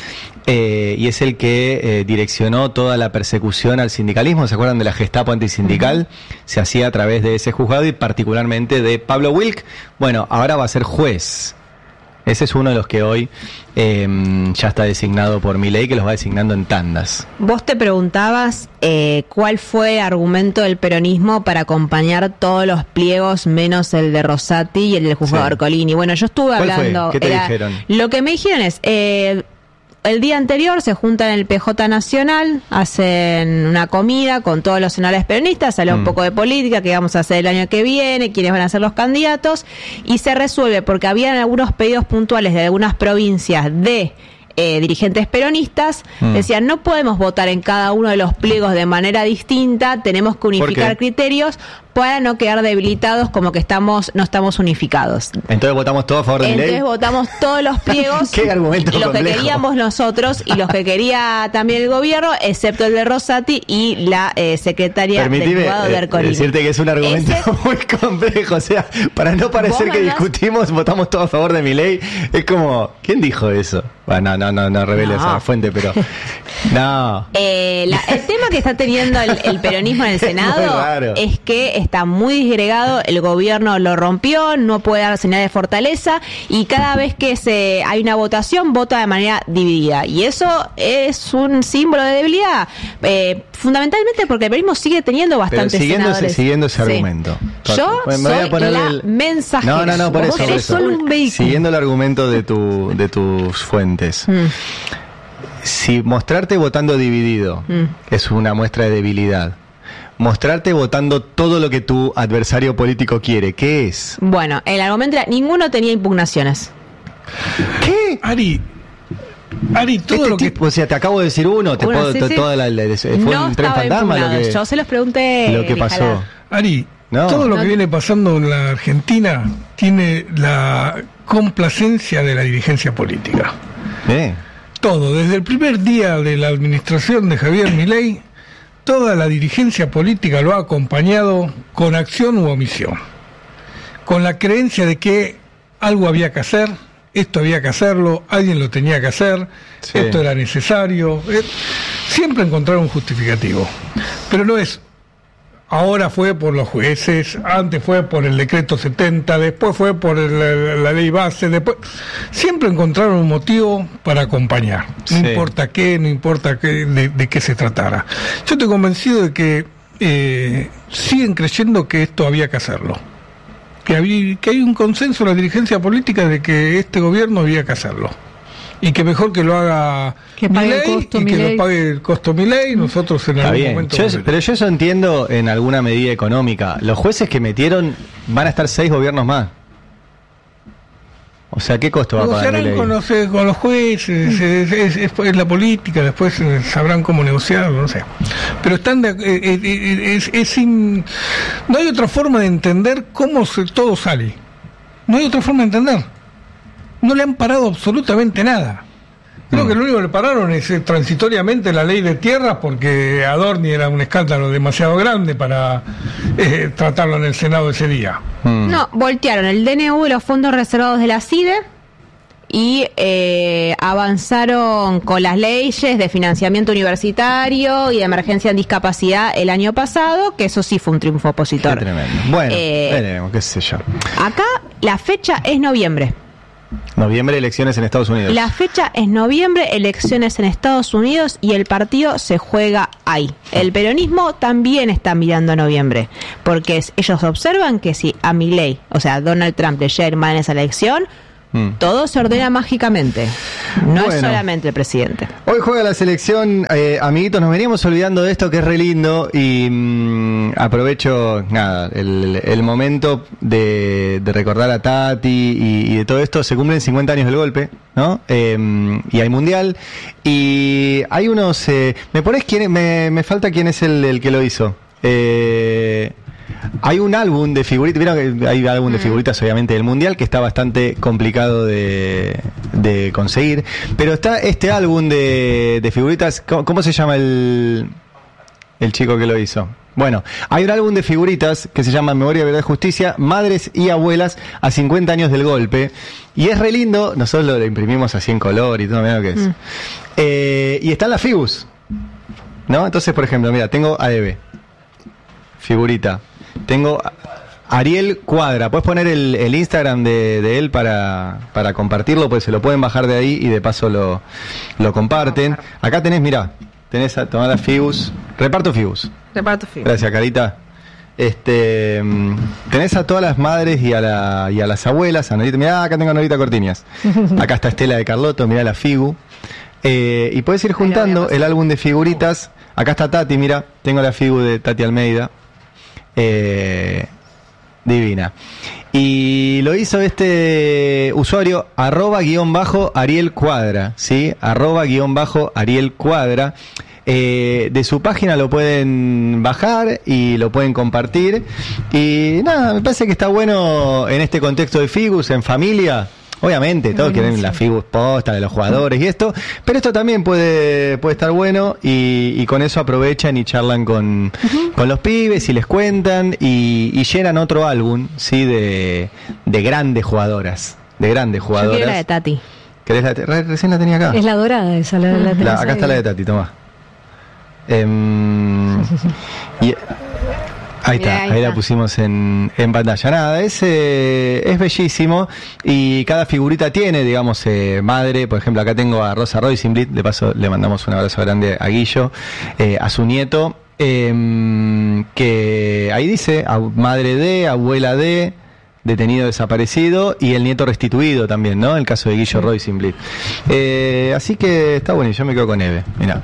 y es el que direccionó toda la persecución al sindicalismo. ¿Se acuerdan de la Gestapo antisindical? Se hacía a través de ese juzgado y particularmente de Pablo Wilk. Bueno, ahora va a ser juez. Ese es uno de los que hoy ya está designado por Milei, que los va designando en tandas. Vos te preguntabas cuál fue el argumento del peronismo para acompañar todos los pliegos menos el de Rosati y el del juzgado Ercolini. Bueno, yo estuve hablando... ¿Qué te dijeron? Lo que me dijeron es... el día anterior se juntan en el PJ Nacional, hacen una comida con todos los senadores peronistas, sale un poco de política, qué vamos a hacer el año que viene, quiénes van a ser los candidatos, y se resuelve porque habían algunos pedidos puntuales de algunas provincias de dirigentes peronistas, decían, no podemos votar en cada uno de los pliegos de manera distinta, tenemos que unificar criterios para no quedar debilitados como que no estamos unificados. Entonces votamos todos a favor de Milei. Entonces votamos todos los pliegos, ¿Qué argumento los complejo? que queríamos nosotros y los que quería también el gobierno, excepto el de Rosati y la secretaria del juzgado de Ercolini. Decirte que es un argumento muy complejo, o sea, para no parecer que discutimos, votamos todos a favor de Milei, es como, ¿quién dijo eso? Bueno, no revele esa fuente, pero no. El tema que está teniendo el peronismo en el Senado es que está muy disgregado, el gobierno lo rompió, no puede dar señal de fortaleza y cada vez que hay una votación, vota de manera dividida. Y eso es un símbolo de debilidad, fundamentalmente porque el peronismo sigue teniendo bastantes senadores. Siguiendo ese argumento. Yo soy la mensajera. No, por eso. Solo un vehículo. Siguiendo el argumento de tus fuentes. Si mostrarte votando dividido es una muestra de debilidad, mostrarte votando todo lo que tu adversario político quiere, ¿qué es? Bueno, el argumento era, ninguno tenía impugnaciones. ¿Qué? Ari, todo lo que... O sea, te acabo de decir uno, fue un tren fantasma lo que... Yo se los pregunté. Lo que pasó. Ari, todo lo que viene pasando en la Argentina tiene la complacencia de la dirigencia política. Todo, desde el primer día de la administración de Javier Milei, toda la dirigencia política lo ha acompañado con acción u omisión, con la creencia de que algo había que hacer, esto había que hacerlo, alguien lo tenía que hacer, esto era necesario, siempre encontraron un justificativo, pero no es... Ahora fue por los jueces, antes fue por el decreto 70, después fue por la ley base, después siempre encontraron un motivo para acompañar, no importa qué, de qué se tratara. Yo estoy convencido de que siguen creyendo que esto había que hacerlo, que hay un consenso en la dirigencia política de que este gobierno había que hacerlo. y que mejor que lo haga Milei y que lo pague el costo Milei, nosotros en algún momento... Pero yo eso entiendo en alguna medida económica. Los jueces que metieron van a estar 6 gobiernos más. O sea, ¿qué costo va a pagar Milei? Con los jueces, es la política, después sabrán cómo negociarlo, no sé. Pero están no hay otra forma de entender cómo todo sale. No hay otra forma de entender. No le han parado absolutamente nada. Creo que lo único que le pararon es transitoriamente la ley de tierras, porque Adorni era un escándalo demasiado grande para tratarlo en el Senado ese día. No, voltearon el DNU de los fondos reservados de la CIDE y avanzaron con las leyes de financiamiento universitario y de emergencia en discapacidad el año pasado, que eso sí fue un triunfo opositor. Qué tremendo. Bueno, veremos, qué sé yo. Acá la fecha es noviembre. Noviembre, elecciones en Estados Unidos. La fecha es noviembre, elecciones en Estados Unidos, y el partido se juega ahí. El peronismo también está mirando a noviembre, porque ellos observan que si a Milei, o sea, Donald Trump, le llega a ir mal en esa elección, todo se ordena mágicamente. No es solamente el presidente. Hoy juega la selección, amiguitos, nos veníamos olvidando de esto que es re lindo y aprovecho el momento de recordar a Tati y de todo esto. Se cumplen 50 años del golpe, ¿no? Y hay mundial y hay unos... ¿me ponés quién? Me falta quién es el que lo hizo. Hay un álbum de figuritas, vieron que hay álbum de figuritas obviamente del mundial, que está bastante complicado de conseguir, pero está este álbum de figuritas. ¿Cómo se llama el chico que lo hizo? Bueno, hay un álbum de figuritas que se llama Memoria, Verdad y Justicia, Madres y Abuelas a 50 años del golpe, y es re lindo. Nosotros lo imprimimos así en color y todo, mirá lo que es. Y están las figus, ¿no? Entonces, por ejemplo, mira, tengo a Eve, figurita. Tengo Ariel Cuadra. Puedes poner el Instagram de él para compartirlo, pues se lo pueden bajar de ahí y de paso lo comparten. Acá tenés, mirá, tenés a tomar las figus. Reparto figus. Gracias, Carita. Tenés a todas las madres y a las abuelas. A Norita, mirá, acá tengo a Norita Cortiñas. Acá está Estela de Carlotto, mirá la figu. Y puedes ir juntando el álbum de figuritas. Acá está Tati, mira, tengo la figu de Tati Almeida. Divina. Y lo hizo este usuario @Ariel Cuadra, ¿sí? @Ariel Cuadra. De su página lo pueden bajar y lo pueden compartir. Y nada, me parece que está bueno en este contexto de figus, en familia. Obviamente, todos quieren la figus posta de los jugadores y esto, pero esto también puede estar bueno y con eso aprovechan y charlan con los pibes y les cuentan y llenan otro álbum, ¿sí? De grandes jugadoras. Yo quiero la de Tati. ¿Querés la recién la tenía acá? Es la dorada esa, acá está la de Tati, tomá. Ahí está, ahí la pusimos en pantalla. Nada, es bellísimo y cada figurita tiene, digamos, madre. Por ejemplo, acá tengo a Rosa Roisenblit, de paso le mandamos un abrazo grande a Guillo, a su nieto, que ahí dice madre de, abuela de, detenido, desaparecido, y el nieto restituido también, ¿no? El caso de Guillo Roisenblit. Así que está bueno, y yo me quedo con Eve, mirá.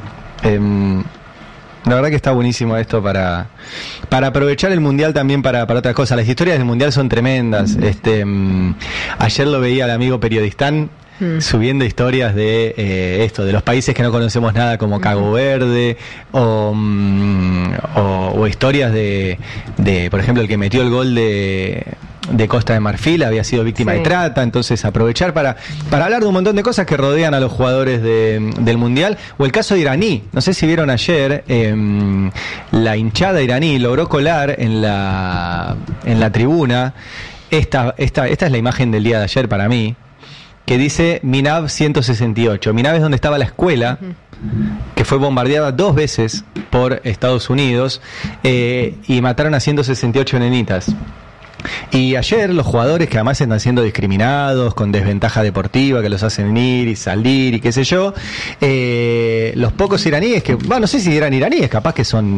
La verdad que está buenísimo esto para aprovechar el mundial también para otras cosas. Las historias del mundial son tremendas. Ayer lo veía el amigo periodistán subiendo historias de esto, de los países que no conocemos nada, como Cabo Verde, o historias de, por ejemplo, el que metió el gol de Costa de Marfil había sido víctima de trata. Entonces aprovechar para hablar de un montón de cosas que rodean a los jugadores del mundial. O el caso de iraní, no sé si vieron ayer, la hinchada iraní logró colar en la tribuna esta es la imagen del día de ayer para mí, que dice Minav 168. Minav es donde estaba la escuela, que fue bombardeada 2 veces por Estados Unidos, y mataron a 168 nenitas. Y ayer los jugadores, que además están siendo discriminados, con desventaja deportiva, que los hacen ir y salir y qué sé yo, los pocos iraníes, que no sé si eran iraníes, capaz que son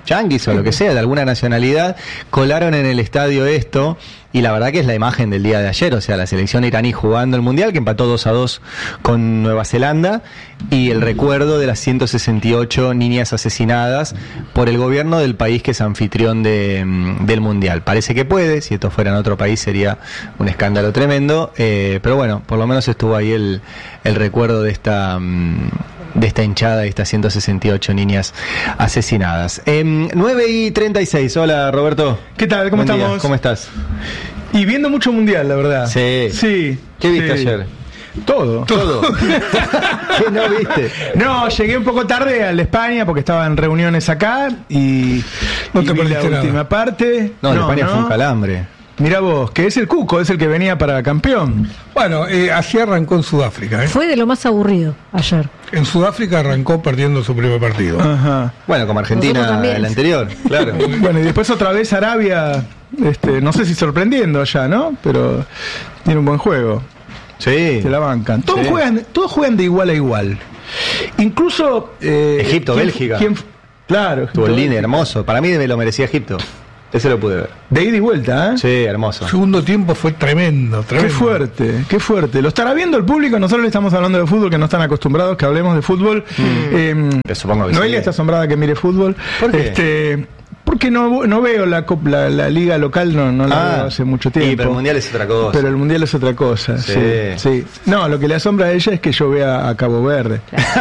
yanquis o lo que sea, de alguna nacionalidad, colaron en el estadio esto, y la verdad que es la imagen del día de ayer, o sea, la selección iraní jugando el Mundial, que empató 2-2 con Nueva Zelanda, y el recuerdo de las 168 niñas asesinadas por el gobierno del país que es anfitrión del Mundial. Parece que puede, si esto fuera en otro país sería un escándalo tremendo, pero bueno, por lo menos estuvo ahí el recuerdo de esta hinchada, de estas 168 niñas asesinadas. 9:36, hola Roberto. ¿Qué tal? ¿Cómo estamos? Día. ¿Cómo estás? Y viendo mucho Mundial, la verdad. Sí. ¿Qué viste ayer? Todo. ¿Qué no viste? No, llegué un poco tarde a la España porque estaba en reuniones acá y no te vi la nada. última parte. No, España fue un calambre. Mirá vos, que es el Cuco, es el que venía para campeón. Bueno, así arrancó en Sudáfrica. Fue de lo más aburrido ayer. En Sudáfrica arrancó perdiendo su primer partido. Ajá. Bueno, como Argentina el anterior, claro. Bueno, y después otra vez Arabia, no sé si sorprendiendo ya, ¿no? Pero tiene un buen juego. Sí. Se la bancan. Todos juegan de igual a igual. Incluso Egipto, Bélgica. Claro. Tuvo el línea hermoso. Para mí me lo merecía Egipto. Ese lo pude ver. De ida y vuelta, ¿eh? Sí, hermoso. El segundo tiempo fue tremendo. Qué fuerte. Lo estará viendo el público. Nosotros le estamos hablando de fútbol, que no están acostumbrados que hablemos de fútbol. Supongo que Noelia está asombrada que mire fútbol. ¿Por qué? Porque no veo la liga local, no la veo hace mucho tiempo. Pero el Mundial es otra cosa. Pero el Mundial es otra cosa, sí. No, lo que le asombra a ella es que yo vea a Cabo Verde.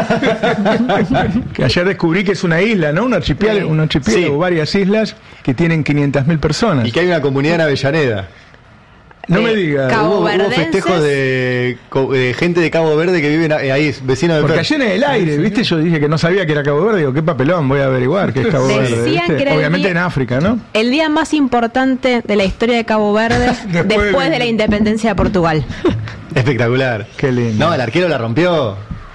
Que ayer descubrí que es una isla, ¿no? Un archipiélago, varias islas que tienen 500.000 personas. Y que hay una comunidad en Avellaneda. No me digas. Hubo festejos de gente de Cabo Verde que viven ahí, vecinos de Porque ayer en el aire, ¿viste? Yo dije que no sabía que era Cabo Verde. Digo, qué papelón, voy a averiguar qué es Cabo Verde. ¿Viste? Obviamente en África, ¿no? El día más importante de la historia de Cabo Verde después de la independencia de Portugal. Espectacular. Qué lindo. No, el arquero la rompió.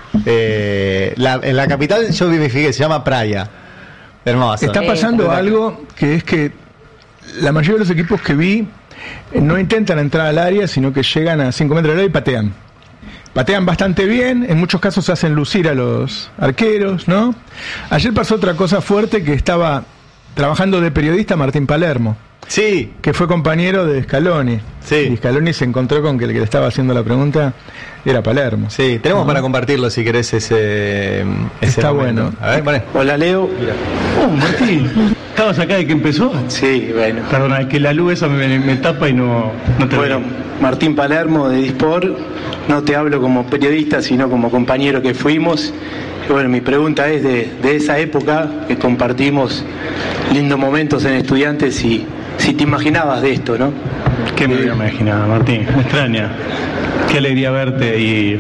En la capital yo me fijé, se llama Praia. Hermoso. Está pasando algo que es que la mayoría de los equipos que vi no intentan entrar al área, sino que llegan a 5 metros del área y patean. Patean bastante bien, en muchos casos hacen lucir a los arqueros, ¿no? Ayer pasó otra cosa fuerte, que estaba trabajando de periodista Martín Palermo. Sí. Que fue compañero de Scaloni. Sí. Y Scaloni se encontró con que el que le estaba haciendo la pregunta era Palermo. Sí, tenemos para compartirlo si querés ese Está momento. bueno. A ver, vale. Hola, Leo. Martín. ¿Estabas acá de que empezó? Sí, bueno. Perdona, es que la luz esa me tapa y no te Bueno, veo. Martín Palermo de Disport. No te hablo como periodista, sino como compañero que fuimos. Y bueno, mi pregunta es de esa época que compartimos lindos momentos en Estudiantes y si te imaginabas de esto, ¿no? ¿Qué me imaginaba, Martín? Me extraña. Qué alegría verte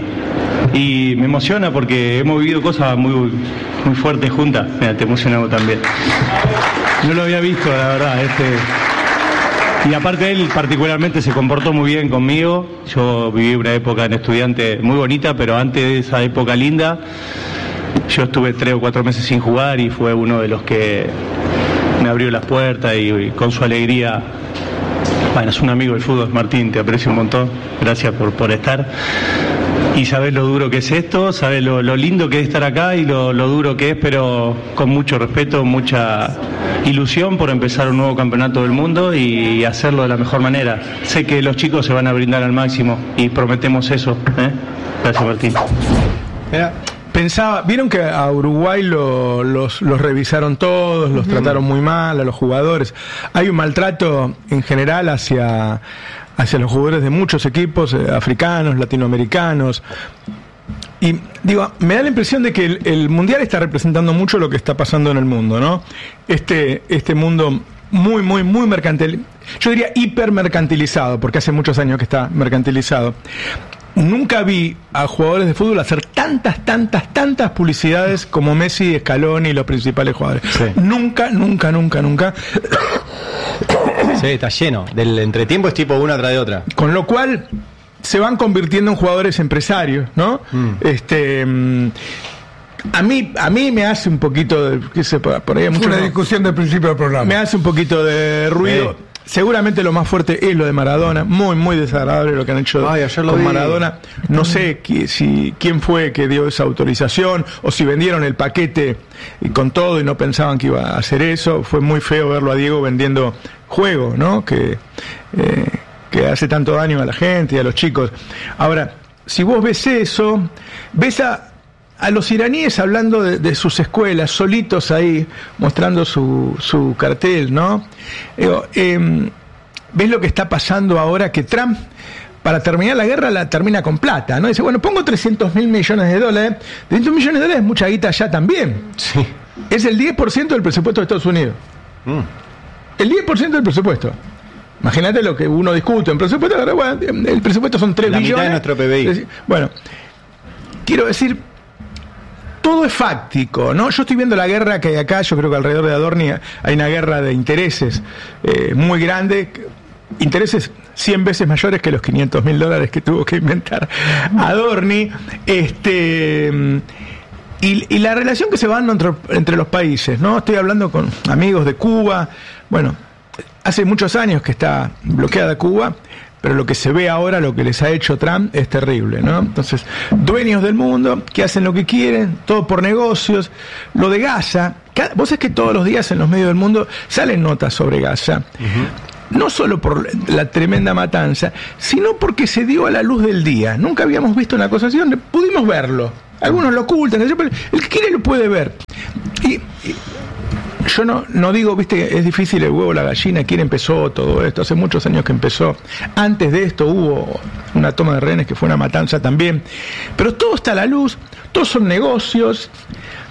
y me emociona porque hemos vivido cosas muy fuertes juntas. Mira, te emocionamos también. No lo había visto, la verdad. Y aparte él particularmente se comportó muy bien conmigo. Yo viví una época en Estudiante muy bonita, pero antes de esa época linda, yo estuve 3 o 4 meses sin jugar y fue uno de los que me abrió las puertas y con su alegría. Bueno, es un amigo del fútbol, Martín, te aprecio un montón. Gracias por estar. Y sabes lo duro que es esto, sabes lo lindo que es estar acá y lo duro que es, pero con mucho respeto, mucha ilusión por empezar un nuevo campeonato del mundo y hacerlo de la mejor manera. Sé que los chicos se van a brindar al máximo y prometemos eso. Gracias, Martín. Pensaba, vieron que a Uruguay los revisaron todos, los trataron muy mal, a los jugadores. Hay un maltrato en general hacia los jugadores de muchos equipos, africanos, latinoamericanos. Y digo, me da la impresión de que el Mundial está representando mucho lo que está pasando en el mundo, ¿no? Este mundo muy mercantil, yo diría hipermercantilizado, porque hace muchos años que está mercantilizado. Nunca vi a jugadores de fútbol hacer tantas publicidades como Messi, Scaloni y los principales jugadores. Sí. Nunca. Sí, está lleno. Del entretiempo es tipo una tras de otra. Con lo cual se van convirtiendo en jugadores empresarios, ¿no? A mí me hace un poquito de, qué sé, por ahí mucho una discusión del principio del programa. Me hace un poquito de ruido. seguramente lo más fuerte es lo de Maradona, muy desagradable lo que han hecho con Maradona. No sé quién fue que dio esa autorización o si vendieron el paquete con todo y no pensaban que iba a hacer eso. Fue muy feo verlo a Diego vendiendo juego, ¿no? Que hace tanto daño a la gente y a los chicos. Ahora, si vos ves eso, ves a los iraníes hablando de sus escuelas, solitos ahí, mostrando su cartel, ¿no? ¿Ves lo que está pasando ahora? Que Trump, para terminar la guerra, la termina con plata, ¿no? Dice, bueno, pongo $300 mil millones de dólares. $300 millones de dólares es mucha guita allá también. Sí. Es el 10% del presupuesto de Estados Unidos. El 10% del presupuesto. Imagínate lo que uno discute en presupuesto. Bueno, el presupuesto son 3 billones. La mitad de nuestro PBI. Bueno, quiero decir, todo es fáctico, ¿no? Yo estoy viendo la guerra que hay acá. Yo creo que alrededor de Adorni hay una guerra de intereses muy grande. Intereses 100 veces mayores que los $500.000 que tuvo que inventar Adorni. Y la relación que se va dando entre los países, ¿no? Estoy hablando con amigos de Cuba. Bueno, hace muchos años que está bloqueada Cuba, pero lo que se ve ahora, lo que les ha hecho Trump, es terrible, ¿no? Entonces, dueños del mundo, que hacen lo que quieren, todo por negocios. Lo de Gaza, vos sabés que todos los días en los medios del mundo salen notas sobre Gaza. No solo por la tremenda matanza, sino porque se dio a la luz del día. Nunca habíamos visto una cosa así donde pudimos verlo. Algunos lo ocultan, pero el que quiere lo puede ver. Y yo no digo, viste, es difícil el huevo, la gallina, quién empezó todo esto. Hace muchos años que empezó. Antes de esto hubo una toma de rehenes que fue una matanza también. Pero todo está a la luz, todos son negocios.